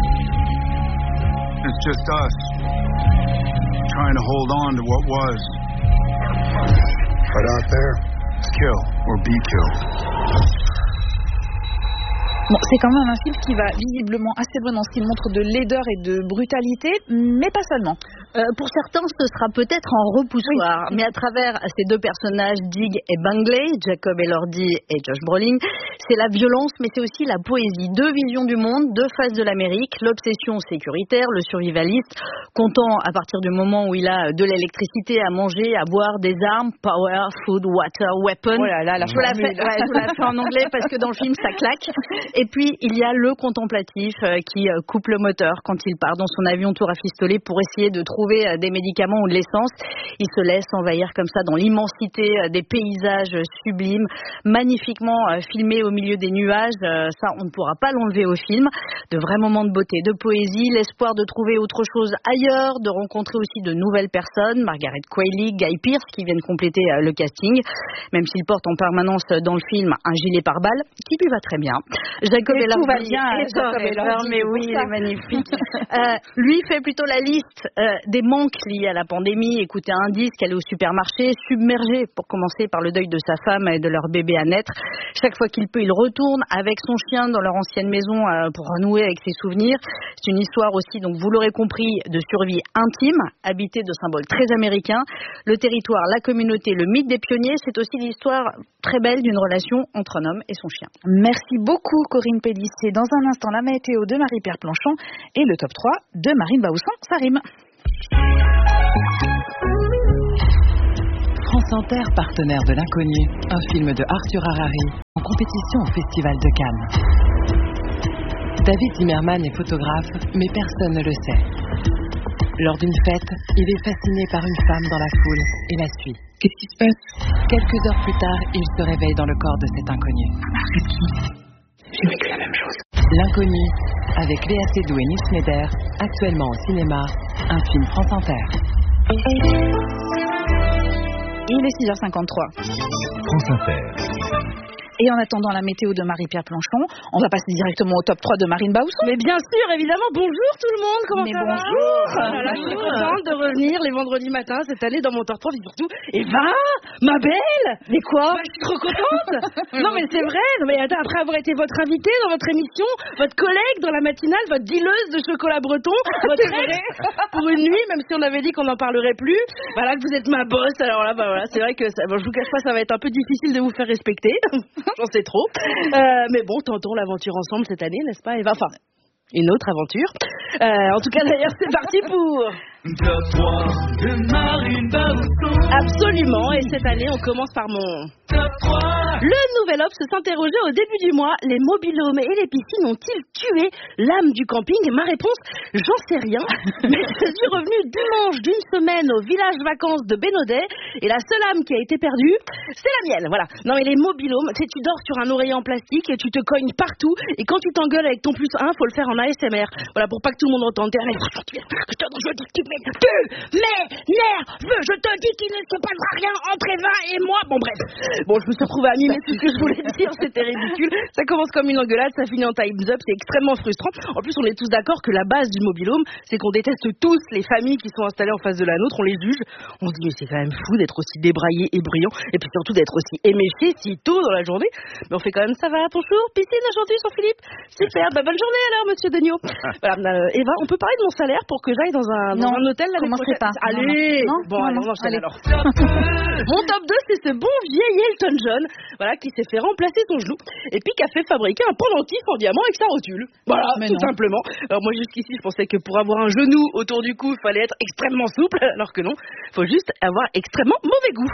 It's just us, trying to hold on to what was. But out there, kill or be killed. Bon, c'est quand même un film qui va visiblement assez loin dans ce qu'il montre de laideur et de brutalité, mais pas seulement. Euh, pour certains, ce sera peut-être en repoussoir, oui. Mais à travers ces deux personnages, Dig et Bangley, Jacob Elordi et Josh Brolin, c'est la violence, mais c'est aussi la poésie. Deux visions du monde, deux faces de l'Amérique, l'obsession sécuritaire, le survivaliste, content à partir du moment où il a de l'électricité à manger, à boire, des armes, power, food, water, weapon. Oh là là, la je vous la fais, ouais, je vous la fais en anglais parce que dans le film ça claque. Et puis il y a le contemplatif euh, qui euh, coupe le moteur quand il part dans son avion tout rafistolé pour essayer de trouver euh, des médicaments ou de l'essence. Il se laisse envahir comme ça dans l'immensité euh, des paysages euh, sublimes, magnifiquement euh, filmés au milieu des nuages. Euh, ça, on ne pourra pas l'enlever au film. De vrais moments de beauté, de poésie, l'espoir de trouver autre chose ailleurs, de rencontrer aussi de nouvelles personnes, Margaret Qualley, Guy Pearce qui viennent compléter euh, le casting, même s'il porte en permanence euh, dans le film un gilet pare-balles qui lui va très bien. Jacob Elordi, tout va bien, Jacob Elordi, mais oui, il est magnifique. euh, lui fait plutôt la liste euh, des manques liés à la pandémie, écouter un disque, aller au supermarché, submergé pour commencer par le deuil de sa femme et de leur bébé à naître. Chaque fois qu'il peut, il retourne avec son chien dans leur ancienne maison euh, pour renouer avec ses souvenirs. C'est une histoire aussi, donc vous l'aurez compris, de survie intime, habitée de symboles très américains. Le territoire, la communauté, le mythe des pionniers, c'est aussi l'histoire très belle d'une relation entre un homme et son chien. Merci beaucoup Corinne Pellissier. Dans un instant, la météo de Marie-Pierre Planchon et le top trois de Marine Baousson. Ça rime. France Inter, partenaire de l'Inconnu, un film de Arthur Harari, en compétition au Festival de Cannes. David Zimmerman est photographe, mais personne ne le sait. Lors d'une fête, il est fasciné par une femme dans la foule et la suit. Qu'est-ce qui se passe? Quelques heures plus tard, il se réveille dans le corps de cet inconnu. C'est qui? J'ai vécu la même chose. L'Inconnu, avec Léa Seydoux et Nils Schneider, actuellement au cinéma, un film France Inter. Il est six heures cinquante-trois. France Inter. Et en attendant la météo de Marie-Pierre Planchon, on va passer directement au top trois de Marine Baousson. Mais bien sûr, évidemment. Bonjour tout le monde, comment Mais ça bonjour. va? Voilà, je suis contente de revenir les vendredis matins cette année dans mon top trois, et surtout Eva, ma belle. Mais quoi? Bah, je suis trop contente. Non mais c'est vrai, non, mais attends, après avoir été votre invitée dans votre émission, votre collègue dans la matinale, votre dealeuse de chocolat breton, votre ex, pour une nuit, même si on avait dit qu'on n'en parlerait plus, voilà que vous êtes ma boss, alors là, bah voilà, c'est vrai que ça, bon, je vous cache pas, ça va être un peu difficile de vous faire respecter. J'en sais trop. Euh, mais bon, tentons l'aventure ensemble cette année, n'est-ce pas, Eva? Enfin, une autre aventure. Euh, en tout cas, d'ailleurs, c'est parti pour... Top trois de Marine Baousson. Absolument, et cette année, on commence par mon... Top trois. Le Nouvel Obs s'interrogeait au début du mois, les mobilhomes et les piscines ont-ils tué l'âme du camping? Et ma réponse, j'en sais rien. Mais je suis revenue dimanche d'une semaine au village vacances de Bénodet, et la seule âme qui a été perdue, c'est la mienne, voilà. Non mais les mobilhomes, tu sais, tu dors sur un oreiller en plastique et tu te cognes partout, et quand tu t'engueules avec ton plus un, faut le faire en A S M R. Voilà, pour pas que tout le monde entende. T'es là, mais franchement, tu viens que je te dis que tu avec tu m'énerves. Je te dis qu'il ne se passera rien entre Eva et moi. Bon bref. Bon, je me suis retrouvée à mimer tout ce que je voulais dire, c'était ridicule. Ça commence comme une engueulade, ça finit en time's up, c'est extrêmement frustrant. En plus, on est tous d'accord que la base du mobil-home, c'est qu'on déteste tous les familles qui sont installées en face de la nôtre, on les juge. On se dit, mais c'est quand même fou d'être aussi débraillé et brillant, et puis surtout d'être aussi éméché si tôt dans la journée. Mais on fait quand même ça va, bonjour, piscine aujourd'hui, Jean-Philippe. Super, bah bonne journée alors, monsieur Degnaud. Voilà, euh, Eva, on peut parler de mon salaire pour que j'aille dans un, dans un hôtel l'année prochaine. Pas. Allez, non, non. Bon, non, allez, non, on enchaîne allez. alors. Mon top deux, c'est ce bon vieil Elton John, voilà, qui s'est fait remplacer son genou, et puis qui a fait fabriquer un pendentif en diamant avec sa rotule. Voilà, mais tout non. simplement. Alors moi, jusqu'ici, je pensais que pour avoir un genou autour du cou, il fallait être extrêmement souple, alors que non, il faut juste avoir extrêmement mauvais goût.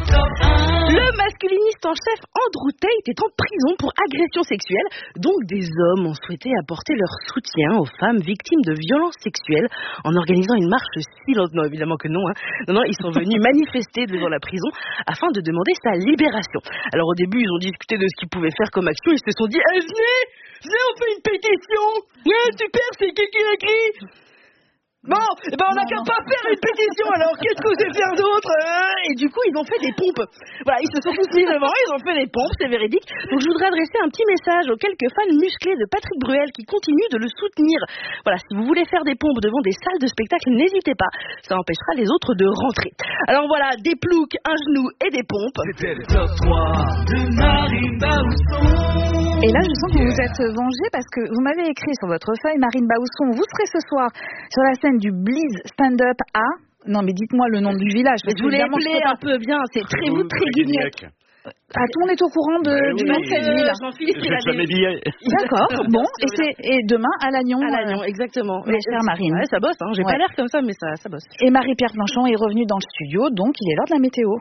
Le masculiniste en chef Andrew Tate est en prison pour agression sexuelle, donc des hommes ont souhaité apporter leur soutien aux femmes victimes de violences sexuelles en organisant une marche silence. Non, évidemment que non, hein. Non, non, ils sont venus manifester devant la prison afin de demander sa libération. Alors au début, ils ont discuté de ce qu'ils pouvaient faire comme action, ils se sont dit eh, venez, venez, on fait une pétition. Ouais, super, c'est qui qui écrit? Bon, eh ben on n'a qu'à pas faire une pétition, alors qu'est-ce que vous allez faire d'autre? Et du coup, ils ont fait des pompes. Voilà, ils se sont tous mis devant, ils ont fait des pompes, c'est véridique. Donc je voudrais adresser un petit message aux quelques fans musclés de Patrick Bruel qui continuent de le soutenir. Voilà, si vous voulez faire des pompes devant des salles de spectacle, n'hésitez pas, ça empêchera les autres de rentrer. Alors voilà, des ploucs, un genou et des pompes. C'était le top trois de Marine Baousson. Et là, je sens que vous vous êtes vengé parce que vous m'avez écrit sur votre feuille, Marine Baousson, vous serez ce soir sur la scène du Bliz Stand-Up à... Non, mais dites-moi le nom du village. Mais je voulais appeler un peu bien, c'est Trévoux Tréguignac. Ah, tout le monde est au courant de, ben du nom de cette euh, ville. Jean-Philippe, il a jamais des... billets. D'accord, bon, et, c'est, et demain à Lannion. À Lannion, exactement. Ma chère Marine. Ouais, ça bosse, hein. J'ai ouais. pas l'air comme ça, mais ça, ça bosse. Et Marie-Pierre Planchon est revenue dans le studio, donc il est l'heure de la météo.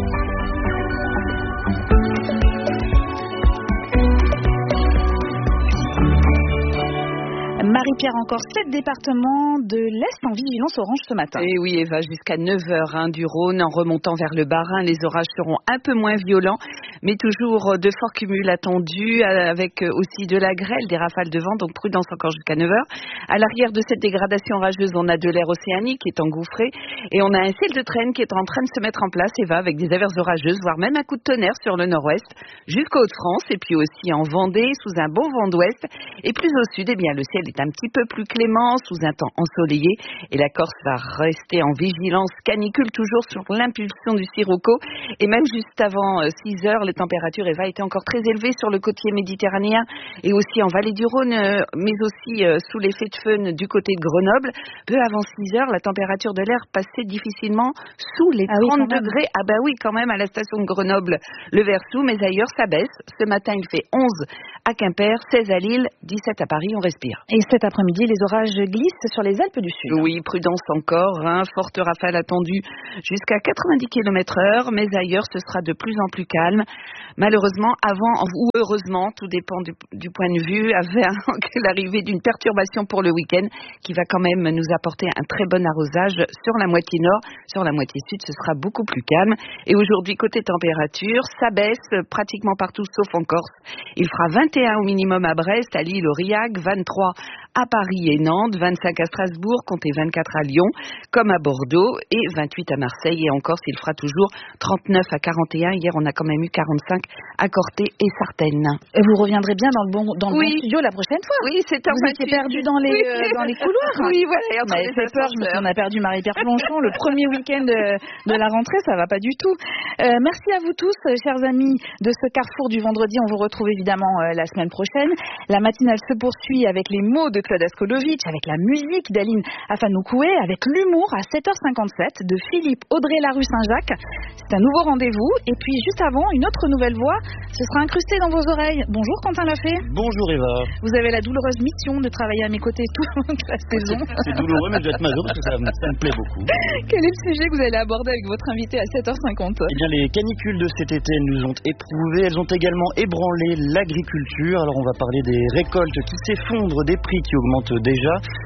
Marie-Pierre, encore sept départements de l'Est en vigilance orange ce matin. Et oui, Eva, jusqu'à neuf heures hein, du Rhône, en remontant vers le Bas-Rhin, les orages seront un peu moins violents, mais toujours de forts cumuls attendus, avec aussi de la grêle, des rafales de vent, donc prudence encore jusqu'à neuf heures. À l'arrière de cette dégradation orageuse, on a de l'air océanique qui est engouffré, et on a un ciel de traîne qui est en train de se mettre en place, Eva, avec des averses orageuses, voire même un coup de tonnerre sur le nord-ouest, jusqu'au Hauts-de-France, et puis aussi en Vendée, sous un bon vent d'ouest, et plus au sud, eh bien, le ciel est un petit peu plus clément, sous un temps ensoleillé, et la Corse va rester en vigilance canicule, toujours sur l'impulsion du sirocco, et même juste avant six heures, les températures, Eva, étaient encore très élevées sur le côtier méditerranéen, et aussi en vallée du Rhône, mais aussi sous l'effet de fun du côté de Grenoble. Peu avant six heures, la température de l'air passait difficilement sous les ah oui, trente degrés. Ah bah oui, quand même, à la station de Grenoble, le Versou, mais ailleurs, ça baisse. Ce matin, il fait onze à Quimper, seize à Lille, dix-sept à Paris, on respire. Et cet après-midi, les orages glissent sur les Alpes du Sud. Oui, prudence encore, hein, forte rafale attendue jusqu'à quatre-vingt-dix kilomètres heure, mais ailleurs, ce sera de plus en plus calme. Malheureusement, avant ou heureusement, tout dépend du, du point de vue, avec l'arrivée d'une perturbation pour le week-end qui va quand même nous apporter un très bon arrosage sur la moitié nord. Sur la moitié sud, ce sera beaucoup plus calme. Et aujourd'hui, côté température, ça baisse pratiquement partout sauf en Corse. Il fera vingt et un au minimum à Brest, à Lille, Aurillac, vingt-trois à Paris et Nantes, vingt-cinq à Strasbourg, comptez vingt-quatre à Lyon, comme à Bordeaux, et vingt-huit à Marseille. Et en Corse, il fera toujours trente-neuf à quarante et un. Hier, on a quand même eu quarante-cinq à Corté et Sartène. Et vous reviendrez bien dans le bon, dans le oui. bon studio la prochaine fois. Oui, c'est un Vous étiez perdu dans les, oui. euh, dans les couloirs. Oui, voilà. On avait fait peur, je me suis dit, on a perdu Marie-Pierre Planchon. Le premier week-end de, de la rentrée, ça va pas du tout. Euh, merci à vous tous, chers amis de ce carrefour du vendredi. On vous retrouve évidemment euh, la semaine prochaine. La matinale se poursuit avec les mots de Claude Askolovitch, avec la musique d'Aline Afanoukoé, avec l'humour à sept heures cinquante-sept de Philippe Audrey Larue Saint-Jacques. C'est un nouveau rendez-vous. Et puis juste avant, une autre nouvelle voix, ce sera incrusté dans vos oreilles. Bonjour Quentin Lafay. Bonjour Eva. Vous avez la douloureuse mission de travailler à mes côtés toute la saison. C'est, c'est douloureux, mais je vais être maso parce que ça, ça me plaît beaucoup. Quel est le sujet que vous allez aborder avec votre invité à sept heures cinquante? Eh bien, les canicules de cet été nous ont éprouvés. Elles ont également ébranlé l'agriculture. Alors, on va parler des récoltes qui s'effondrent, des prix qui augmentent déjà.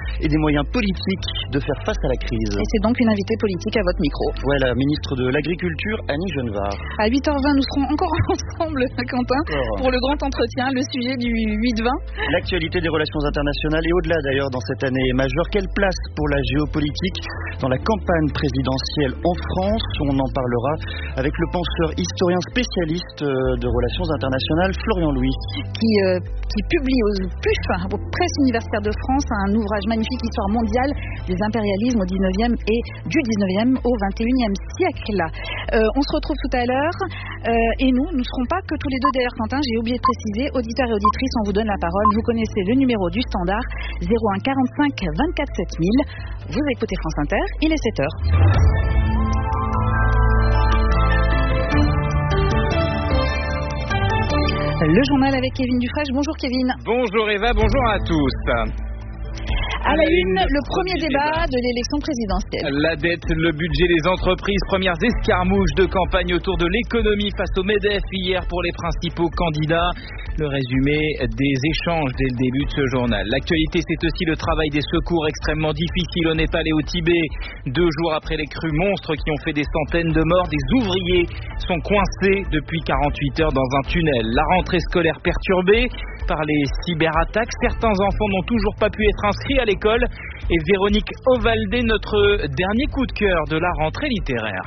et des moyens politiques de faire face à la crise. Et c'est donc une invitée politique à votre micro. Ouais, la ministre de l'Agriculture, Annie Genevard. À huit heures vingt, nous serons encore ensemble, Quentin, oh. pour le grand entretien, le sujet du huit vingt. L'actualité des relations internationales et au-delà d'ailleurs dans cette année majeure. Quelle place pour la géopolitique dans la campagne présidentielle en France? On en parlera avec le penseur historien spécialiste de relations internationales, Florian Louis. Qui, euh, qui publie au P U F, aux Presses universitaires de France, un ouvrage magnifique, Histoire mondiale des impérialismes au dix-neuvième et du dix-neuvième au vingt et unième siècle. Euh, on se retrouve tout à l'heure euh, et nous, nous ne serons pas que tous les deux derrière Quentin. J'ai oublié de préciser, auditeurs et auditrices, on vous donne la parole. Vous connaissez le numéro du standard, zéro un quarante-cinq vingt-quatre sept mille. Vous écoutez France Inter, il est sept heures. Le journal avec Kevin Dufresne. Bonjour Kevin. Bonjour Eva, bonjour à tous. À la une, le premier débat de l'élection présidentielle. La dette, le budget des entreprises, premières escarmouches de campagne autour de l'économie face au MEDEF hier pour les principaux candidats. Le résumé des échanges dès le début de ce journal. L'actualité, c'est aussi le travail des secours extrêmement difficiles au Népal et au Tibet. Deux jours après les crues monstres qui ont fait des centaines de morts, des ouvriers sont coincés depuis quarante-huit heures dans un tunnel. La rentrée scolaire perturbée par les cyberattaques. Certains enfants n'ont toujours pas pu être inscrits à l'école. Et Véronique Ovaldé, notre dernier coup de cœur de la rentrée littéraire.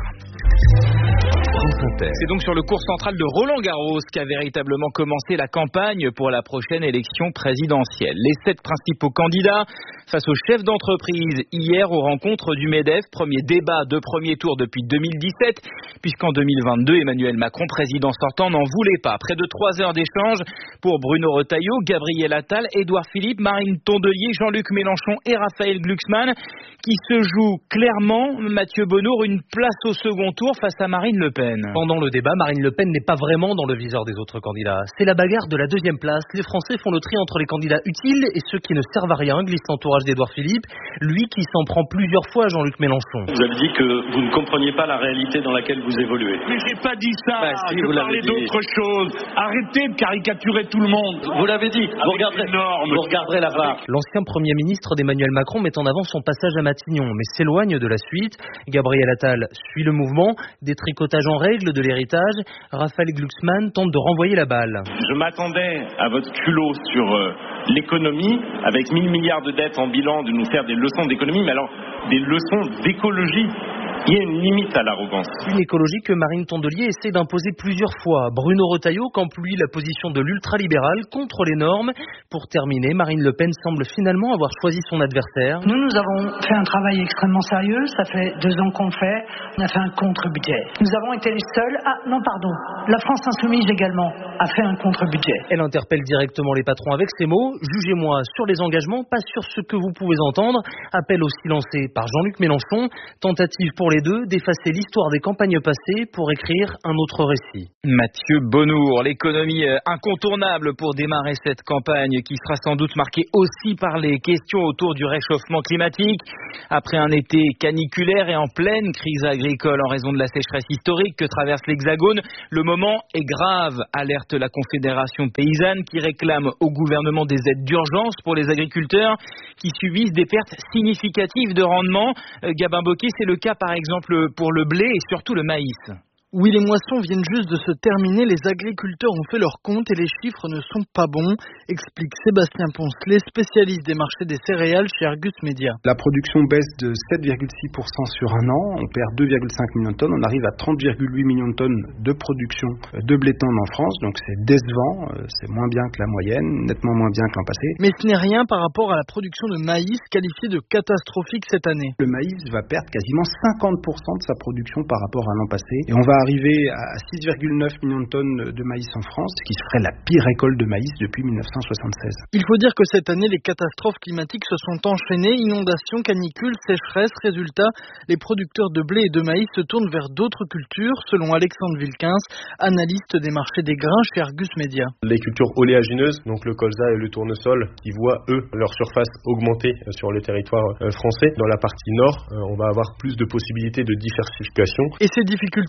C'est donc sur le cours central de Roland-Garros qu'a véritablement commencé la campagne pour la prochaine élection présidentielle. Les sept principaux candidats face aux chefs d'entreprise hier aux rencontres du MEDEF. Premier débat de premier tour depuis deux mille dix-sept, puisqu'en deux mille vingt-deux, Emmanuel Macron, président sortant, n'en voulait pas. Près de trois heures d'échange pour Bruno Retailleau, Gabriel Attal, Édouard Philippe, Marine Tondelier, Jean-Luc Mélenchon et Raphaël Glucksmann, qui se jouent clairement, Mathieu Bonnour, une place au second tour face à Marine Le Pen. Pendant le débat, Marine Le Pen n'est pas vraiment dans le viseur des autres candidats. C'est la bagarre de la deuxième place. Les Français font le tri entre les candidats utiles et ceux qui ne servent à rien, glisse l'entourage d'Édouard Philippe, lui qui s'en prend plusieurs fois à Jean-Luc Mélenchon. Vous avez dit que vous ne compreniez pas la réalité dans laquelle vous évoluez. Mais j'ai pas dit ça, bah, si, je parlais d'autre chose. Arrêtez de caricaturer tout le monde. Vous l'avez dit, vous regarderez, vous regarderez la barre. L'ancien Premier ministre d'Emmanuel Macron met en avant son passage à Matignon, mais s'éloigne de la suite. Gabriel Attal suit le mouvement, détricotage en règle de l'héritage. Raphaël Glucksmann tente de renvoyer la balle. Je m'attendais à votre culot sur euh, l'économie, avec mille milliards de dettes en bilan, de nous faire des leçons d'économie, mais alors des leçons d'écologie. Il y a une limite à l'arrogance. Une écologie que Marine Tondelier essaie d'imposer plusieurs fois. Bruno Retailleau campe lui la position de l'ultralibéral contre les normes. Pour terminer, Marine Le Pen semble finalement avoir choisi son adversaire. Nous, nous avons fait un travail extrêmement sérieux. Ça fait deux ans qu'on fait. On a fait un contre-budget. Nous avons été les seuls... Ah, non, pardon. La France Insoumise également a fait un contre-budget. Elle interpelle directement les patrons avec ces mots. Jugez-moi sur les engagements, pas sur ce que vous pouvez entendre. Appel aussi lancé par Jean-Luc Mélenchon. Tentative pour les deux d'effacer l'histoire des campagnes passées pour écrire un autre récit. Mathieu Bonnour, l'économie incontournable pour démarrer cette campagne qui sera sans doute marquée aussi par les questions autour du réchauffement climatique. Après un été caniculaire et en pleine crise agricole en raison de la sécheresse historique que traverse l'Hexagone, le moment est grave, alerte la Confédération paysanne qui réclame au gouvernement des aides d'urgence pour les agriculteurs qui subissent des pertes significatives de rendement. Gabin Bocquet, c'est le cas par exemple exemple pour le blé et surtout le maïs. Oui, les moissons viennent juste de se terminer, les agriculteurs ont fait leur compte et les chiffres ne sont pas bons, explique Sébastien Poncelet, spécialiste des marchés des céréales chez Argus Media. La production baisse de sept virgule six pour cent sur un an, on perd deux virgule cinq millions de tonnes, on arrive à trente virgule huit millions de tonnes de production de blé tendre en France, donc c'est décevant, c'est moins bien que la moyenne, nettement moins bien que l'an passé. Mais ce n'est rien par rapport à la production de maïs qualifiée de catastrophique cette année. Le maïs va perdre quasiment cinquante pour cent de sa production par rapport à l'an passé et on va arriver à six virgule neuf millions de tonnes de maïs en France, ce qui serait la pire récolte de maïs depuis mille neuf cent soixante-seize. Il faut dire que cette année, les catastrophes climatiques se sont enchaînées, inondations, canicules, sécheresse. Résultat, les producteurs de blé et de maïs se tournent vers d'autres cultures, selon Alexandre Wilkins, analyste des marchés des grains chez Argus Media. Les cultures oléagineuses, donc le colza et le tournesol, qui voient, eux, leur surface augmenter sur le territoire français. Dans la partie nord, on va avoir plus de possibilités de diversification. Et ces difficultés rencontrées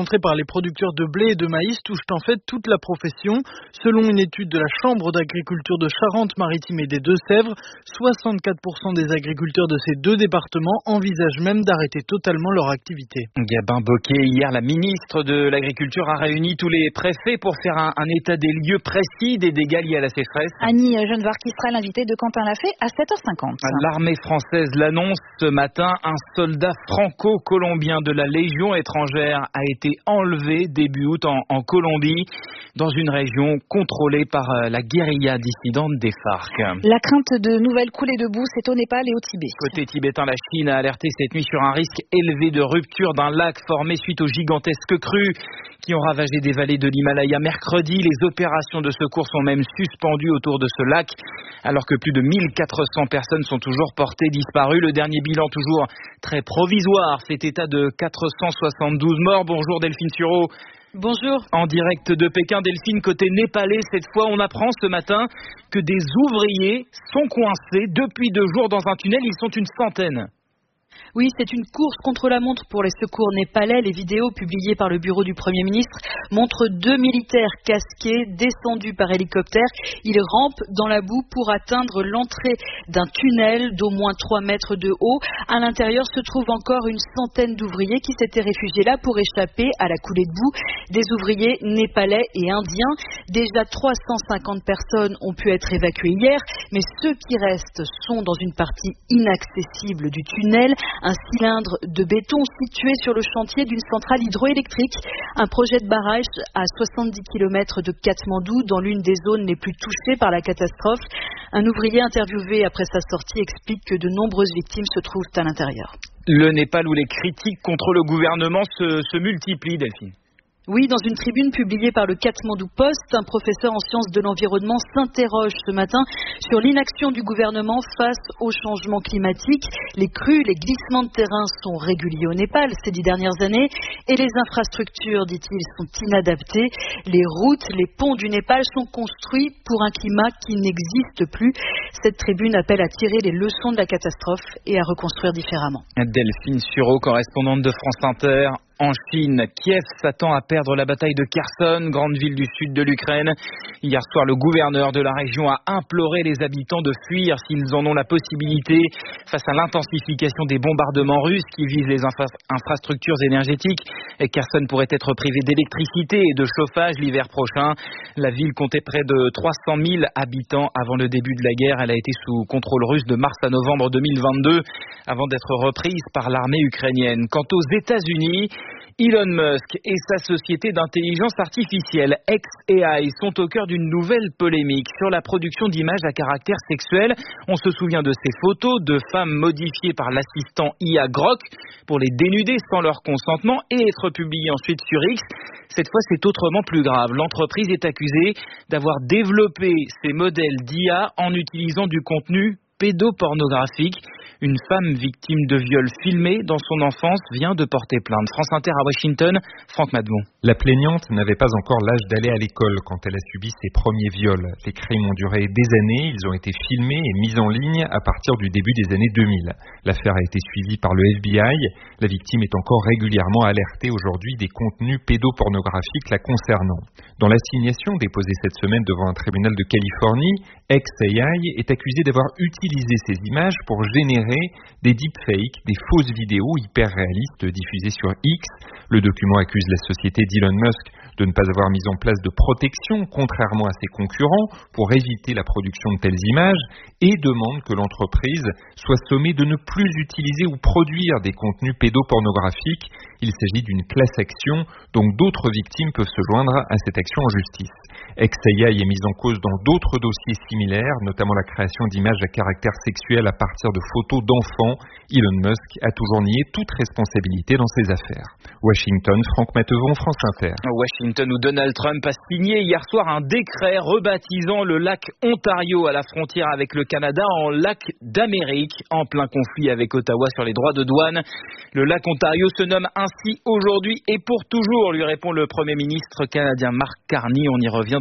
démontrées par les producteurs de blé et de maïs touchent en fait toute la profession. Selon une étude de la Chambre d'agriculture de Charente-Maritime et des Deux-Sèvres, soixante-quatre pour cent des agriculteurs de ces deux départements envisagent même d'arrêter totalement leur activité. Gabin Bocquet, hier, la ministre de l'Agriculture a réuni tous les préfets pour faire un, un état des lieux précis des dégâts liés à la sécheresse. Annie Genevard qui sera l'invitée de Quentin Lafay à sept heures cinquante. L'armée française l'annonce ce matin. Un soldat franco-colombien de la Légion étrangère a été enlevé début août en, en Colombie, dans une région contrôlée par la guérilla dissidente des FARC. La crainte de nouvelles coulées de boue, c'est au Népal et au Tibet. Côté tibétain, la Chine a alerté cette nuit sur un risque élevé de rupture d'un lac formé suite aux gigantesques crues qui ont ravagé des vallées de l'Himalaya mercredi. Les opérations de secours sont même suspendues autour de ce lac, alors que plus de mille quatre cents personnes sont toujours portées disparues. Le dernier bilan, toujours très provisoire, fait état de quatre cent soixante-douze morts. Bonjour Delphine Sureau. Bonjour. En direct de Pékin, Delphine, côté népalais, cette fois, on apprend ce matin que des ouvriers sont coincés depuis deux jours dans un tunnel. Ils sont une centaine. Oui, c'est une course contre la montre pour les secours népalais. Les vidéos publiées par le bureau du Premier ministre montrent deux militaires casqués descendus par hélicoptère. Ils rampent dans la boue pour atteindre l'entrée d'un tunnel d'au moins trois mètres de haut. À l'intérieur se trouvent encore une centaine d'ouvriers qui s'étaient réfugiés là pour échapper à la coulée de boue. Des ouvriers népalais et indiens. Déjà trois cent cinquante personnes ont pu être évacuées hier, mais ceux qui restent sont dans une partie inaccessible du tunnel. Un cylindre de béton situé sur le chantier d'une centrale hydroélectrique. Un projet de barrage à soixante-dix kilomètres de Katmandou, dans l'une des zones les plus touchées par la catastrophe. Un ouvrier interviewé après sa sortie explique que de nombreuses victimes se trouvent à l'intérieur. Le Népal, où les critiques contre le gouvernement se, se multiplient, Delphine. Oui, dans une tribune publiée par le Katmandou Post, un professeur en sciences de l'environnement s'interroge ce matin sur l'inaction du gouvernement face au changement climatique. Les crues, les glissements de terrain sont réguliers au Népal ces dix dernières années et les infrastructures, dit-il, sont inadaptées. Les routes, les ponts du Népal sont construits pour un climat qui n'existe plus. Cette tribune appelle à tirer les leçons de la catastrophe et à reconstruire différemment. Delphine Sureau, correspondante de France Inter. En Chine, Kiev s'attend à perdre la bataille de Kherson, grande ville du sud de l'Ukraine. Hier soir, le gouverneur de la région a imploré les habitants de fuir s'ils en ont la possibilité face à l'intensification des bombardements russes qui visent les infra- infrastructures énergétiques. Et Kherson pourrait être privé d'électricité et de chauffage l'hiver prochain. La ville comptait près de trois cent mille habitants avant le début de la guerre. Elle a été sous contrôle russe de mars à novembre deux mille vingt-deux avant d'être reprise par l'armée ukrainienne. Quant aux États-Unis, Elon Musk et sa société d'intelligence artificielle X A I sont au cœur d'une nouvelle polémique sur la production d'images à caractère sexuel. On se souvient de ces photos de femmes modifiées par l'assistant I A Grok pour les dénuder sans leur consentement et être publiées ensuite sur X. Cette fois, c'est autrement plus grave. L'entreprise est accusée d'avoir développé ces modèles d'I A en utilisant du contenu pédopornographique. Une femme victime de viol filmé dans son enfance vient de porter plainte. France Inter à Washington, Franck Madbon. La plaignante n'avait pas encore l'âge d'aller à l'école quand elle a subi ses premiers viols. Les crimes ont duré des années, ils ont été filmés et mis en ligne à partir du début des années deux mille. L'affaire a été suivie par le F B I. La victime est encore régulièrement alertée aujourd'hui des contenus pédopornographiques la concernant. Dans l'assignation déposée cette semaine devant un tribunal de Californie, X A I est accusé d'avoir utilisé ces images pour générer des deepfakes, des fausses vidéos hyper réalistes diffusées sur X. Le document accuse la société d'Elon Musk de ne pas avoir mis en place de protection, contrairement à ses concurrents, pour éviter la production de telles images, et demande que l'entreprise soit sommée de ne plus utiliser ou produire des contenus pédopornographiques. Il s'agit d'une class action, donc d'autres victimes peuvent se joindre à cette action en justice. X A I est mise en cause dans d'autres dossiers similaires, notamment la création d'images à caractère sexuel à partir de photos d'enfants. Elon Musk a toujours nié toute responsabilité dans ces affaires. Washington, Franck Mattevon, France Inter. Washington, où Donald Trump a signé hier soir un décret rebaptisant le lac Ontario à la frontière avec le Canada en lac d'Amérique, en plein conflit avec Ottawa sur les droits de douane. Le lac Ontario se nomme ainsi aujourd'hui et pour toujours, lui répond le Premier ministre canadien Mark Carney. On y revient dans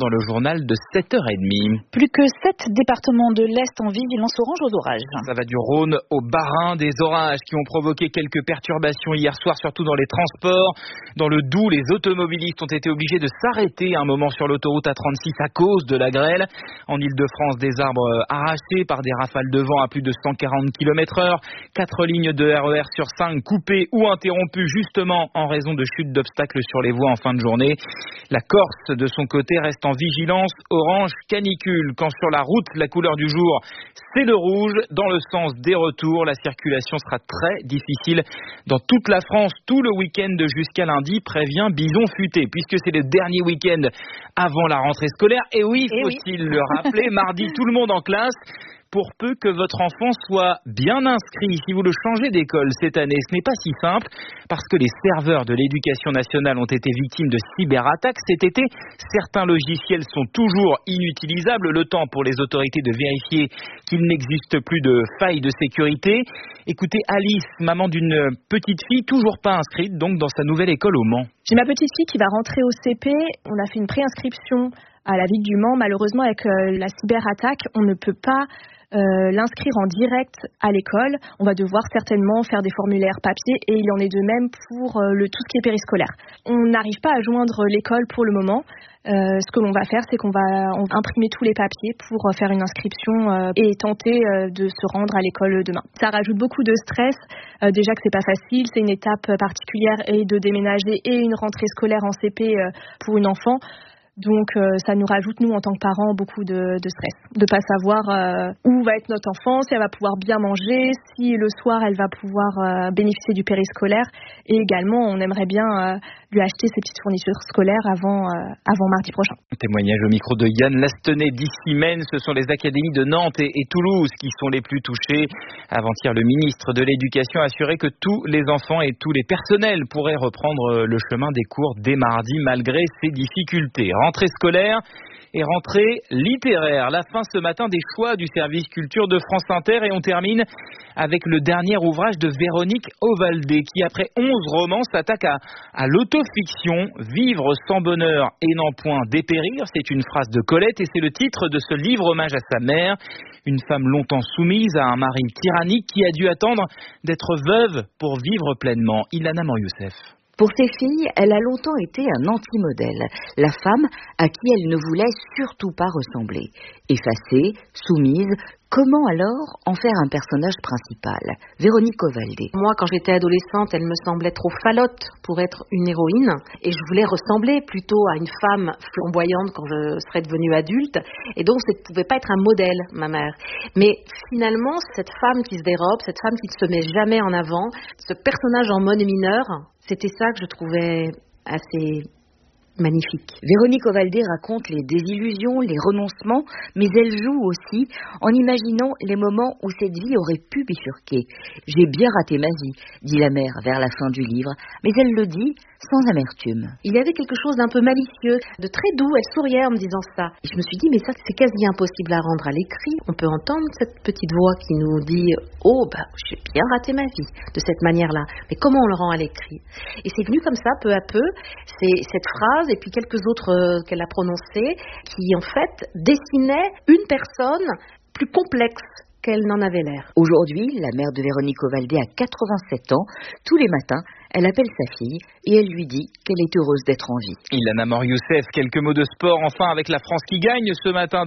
dans le journal de sept heures trente. Plus que sept départements de l'Est en vigilance orange aux orages. Ça va du Rhône au Bas-Rhin, des orages qui ont provoqué quelques perturbations hier soir, surtout dans les transports. Dans le Doubs, les automobilistes ont été obligés de s'arrêter un moment sur l'autoroute A trente-six à cause de la grêle. En Ile-de-France, des arbres arrachés par des rafales de vent à plus de cent quarante kilomètres heure. Quatre lignes de R E R sur cinq coupées ou interrompues justement en raison de chutes d'obstacles sur les voies en fin de journée. La Corse, de son côté, reste en vigilance orange canicule. Quand sur la route, la couleur du jour, c'est le rouge. Dans le sens des retours, la circulation sera très difficile dans toute la France tout le week-end jusqu'à lundi, prévient Bison Futé, puisque c'est le dernier week-end avant la rentrée scolaire. Et oui, faut-il oui. le rappeler, mardi, tout le monde en classe. Pour peu que votre enfant soit bien inscrit, si vous le changez d'école cette année, ce n'est pas si simple parce que les serveurs de l'éducation nationale ont été victimes de cyberattaques cet été. Certains logiciels sont toujours inutilisables, le temps pour les autorités de vérifier qu'il n'existe plus de failles de sécurité. Écoutez Alice, maman d'une petite fille toujours pas inscrite donc dans sa nouvelle école au Mans. J'ai ma petite fille qui va rentrer au C P, on a fait une préinscription à la ville du Mans. Malheureusement, avec euh, la cyberattaque, on ne peut pas euh, l'inscrire en direct à l'école. On va devoir certainement faire des formulaires papier et il en est de même pour euh, le, tout ce qui est périscolaire. On n'arrive pas à joindre l'école pour le moment. Euh, ce que l'on va faire, c'est qu'on va on va imprimer tous les papiers pour euh, faire une inscription euh, et tenter euh, de se rendre à l'école demain. Ça rajoute beaucoup de stress. Euh, déjà que c'est pas facile, c'est une étape particulière et de déménager et une rentrée scolaire en C P euh, pour une enfant. Donc euh, ça nous rajoute, nous, en tant que parents, beaucoup de, de stress. De ne pas savoir euh, où va être notre enfant, si elle va pouvoir bien manger, si le soir, elle va pouvoir euh, bénéficier du périscolaire. Et également, on aimerait bien euh, lui acheter ses petites fournitures scolaires avant, euh, avant mardi prochain. Témoignage au micro de Yann Lastenay d'Issimène. Ce sont les académies de Nantes et, et Toulouse qui sont les plus touchées. Avant-hier, le ministre de l'Éducation a assuré que tous les enfants et tous les personnels pourraient reprendre le chemin des cours dès mardi, malgré ces difficultés. Rentrée scolaire et rentrée littéraire. La fin ce matin des choix du service culture de France Inter et on termine avec le dernier ouvrage de Véronique Ovaldé qui, après onze romans, s'attaque à, à l'autofiction. Vivre sans bonheur et n'en point dépérir, c'est une phrase de Colette et c'est le titre de ce livre hommage à sa mère. Une femme longtemps soumise à un mari tyrannique qui a dû attendre d'être veuve pour vivre pleinement. Ilana Mor-Youssef. Pour ses filles, elle a longtemps été un anti-modèle, la femme à qui elle ne voulait surtout pas ressembler. Effacée, soumise, comment alors en faire un personnage principal ? Véronique Ovaldé. Moi, quand j'étais adolescente, elle me semblait trop falote pour être une héroïne et je voulais ressembler plutôt à une femme flamboyante quand je serais devenue adulte et donc ça ne pouvait pas être un modèle, ma mère. Mais finalement, cette femme qui se dérobe, cette femme qui ne se met jamais en avant, ce personnage en mode mineur, c'était ça que je trouvais assez magnifique. Véronique Ovaldé raconte les désillusions, les renoncements, mais elle joue aussi en imaginant les moments où cette vie aurait pu bifurquer. J'ai bien raté ma vie, dit la mère vers la fin du livre, mais elle le dit sans amertume. Il y avait quelque chose d'un peu malicieux, de très doux, elle souriait en me disant ça. Et je me suis dit, mais ça c'est quasi impossible à rendre à l'écrit. On peut entendre cette petite voix qui nous dit, oh bah j'ai bien raté ma vie, de cette manière-là. Mais comment on le rend à l'écrit ? Et c'est venu comme ça, peu à peu, c'est cette phrase et puis quelques autres euh, qu'elle a prononcées, qui en fait dessinaient une personne plus complexe qu'elle n'en avait l'air. Aujourd'hui, la mère de Véronique Ovaldé a quatre-vingt-sept ans. Tous les matins, elle appelle sa fille et elle lui dit qu'elle est heureuse d'être en vie. Ilana Mor-Youssef, quelques mots de sport enfin avec la France qui gagne ce matin.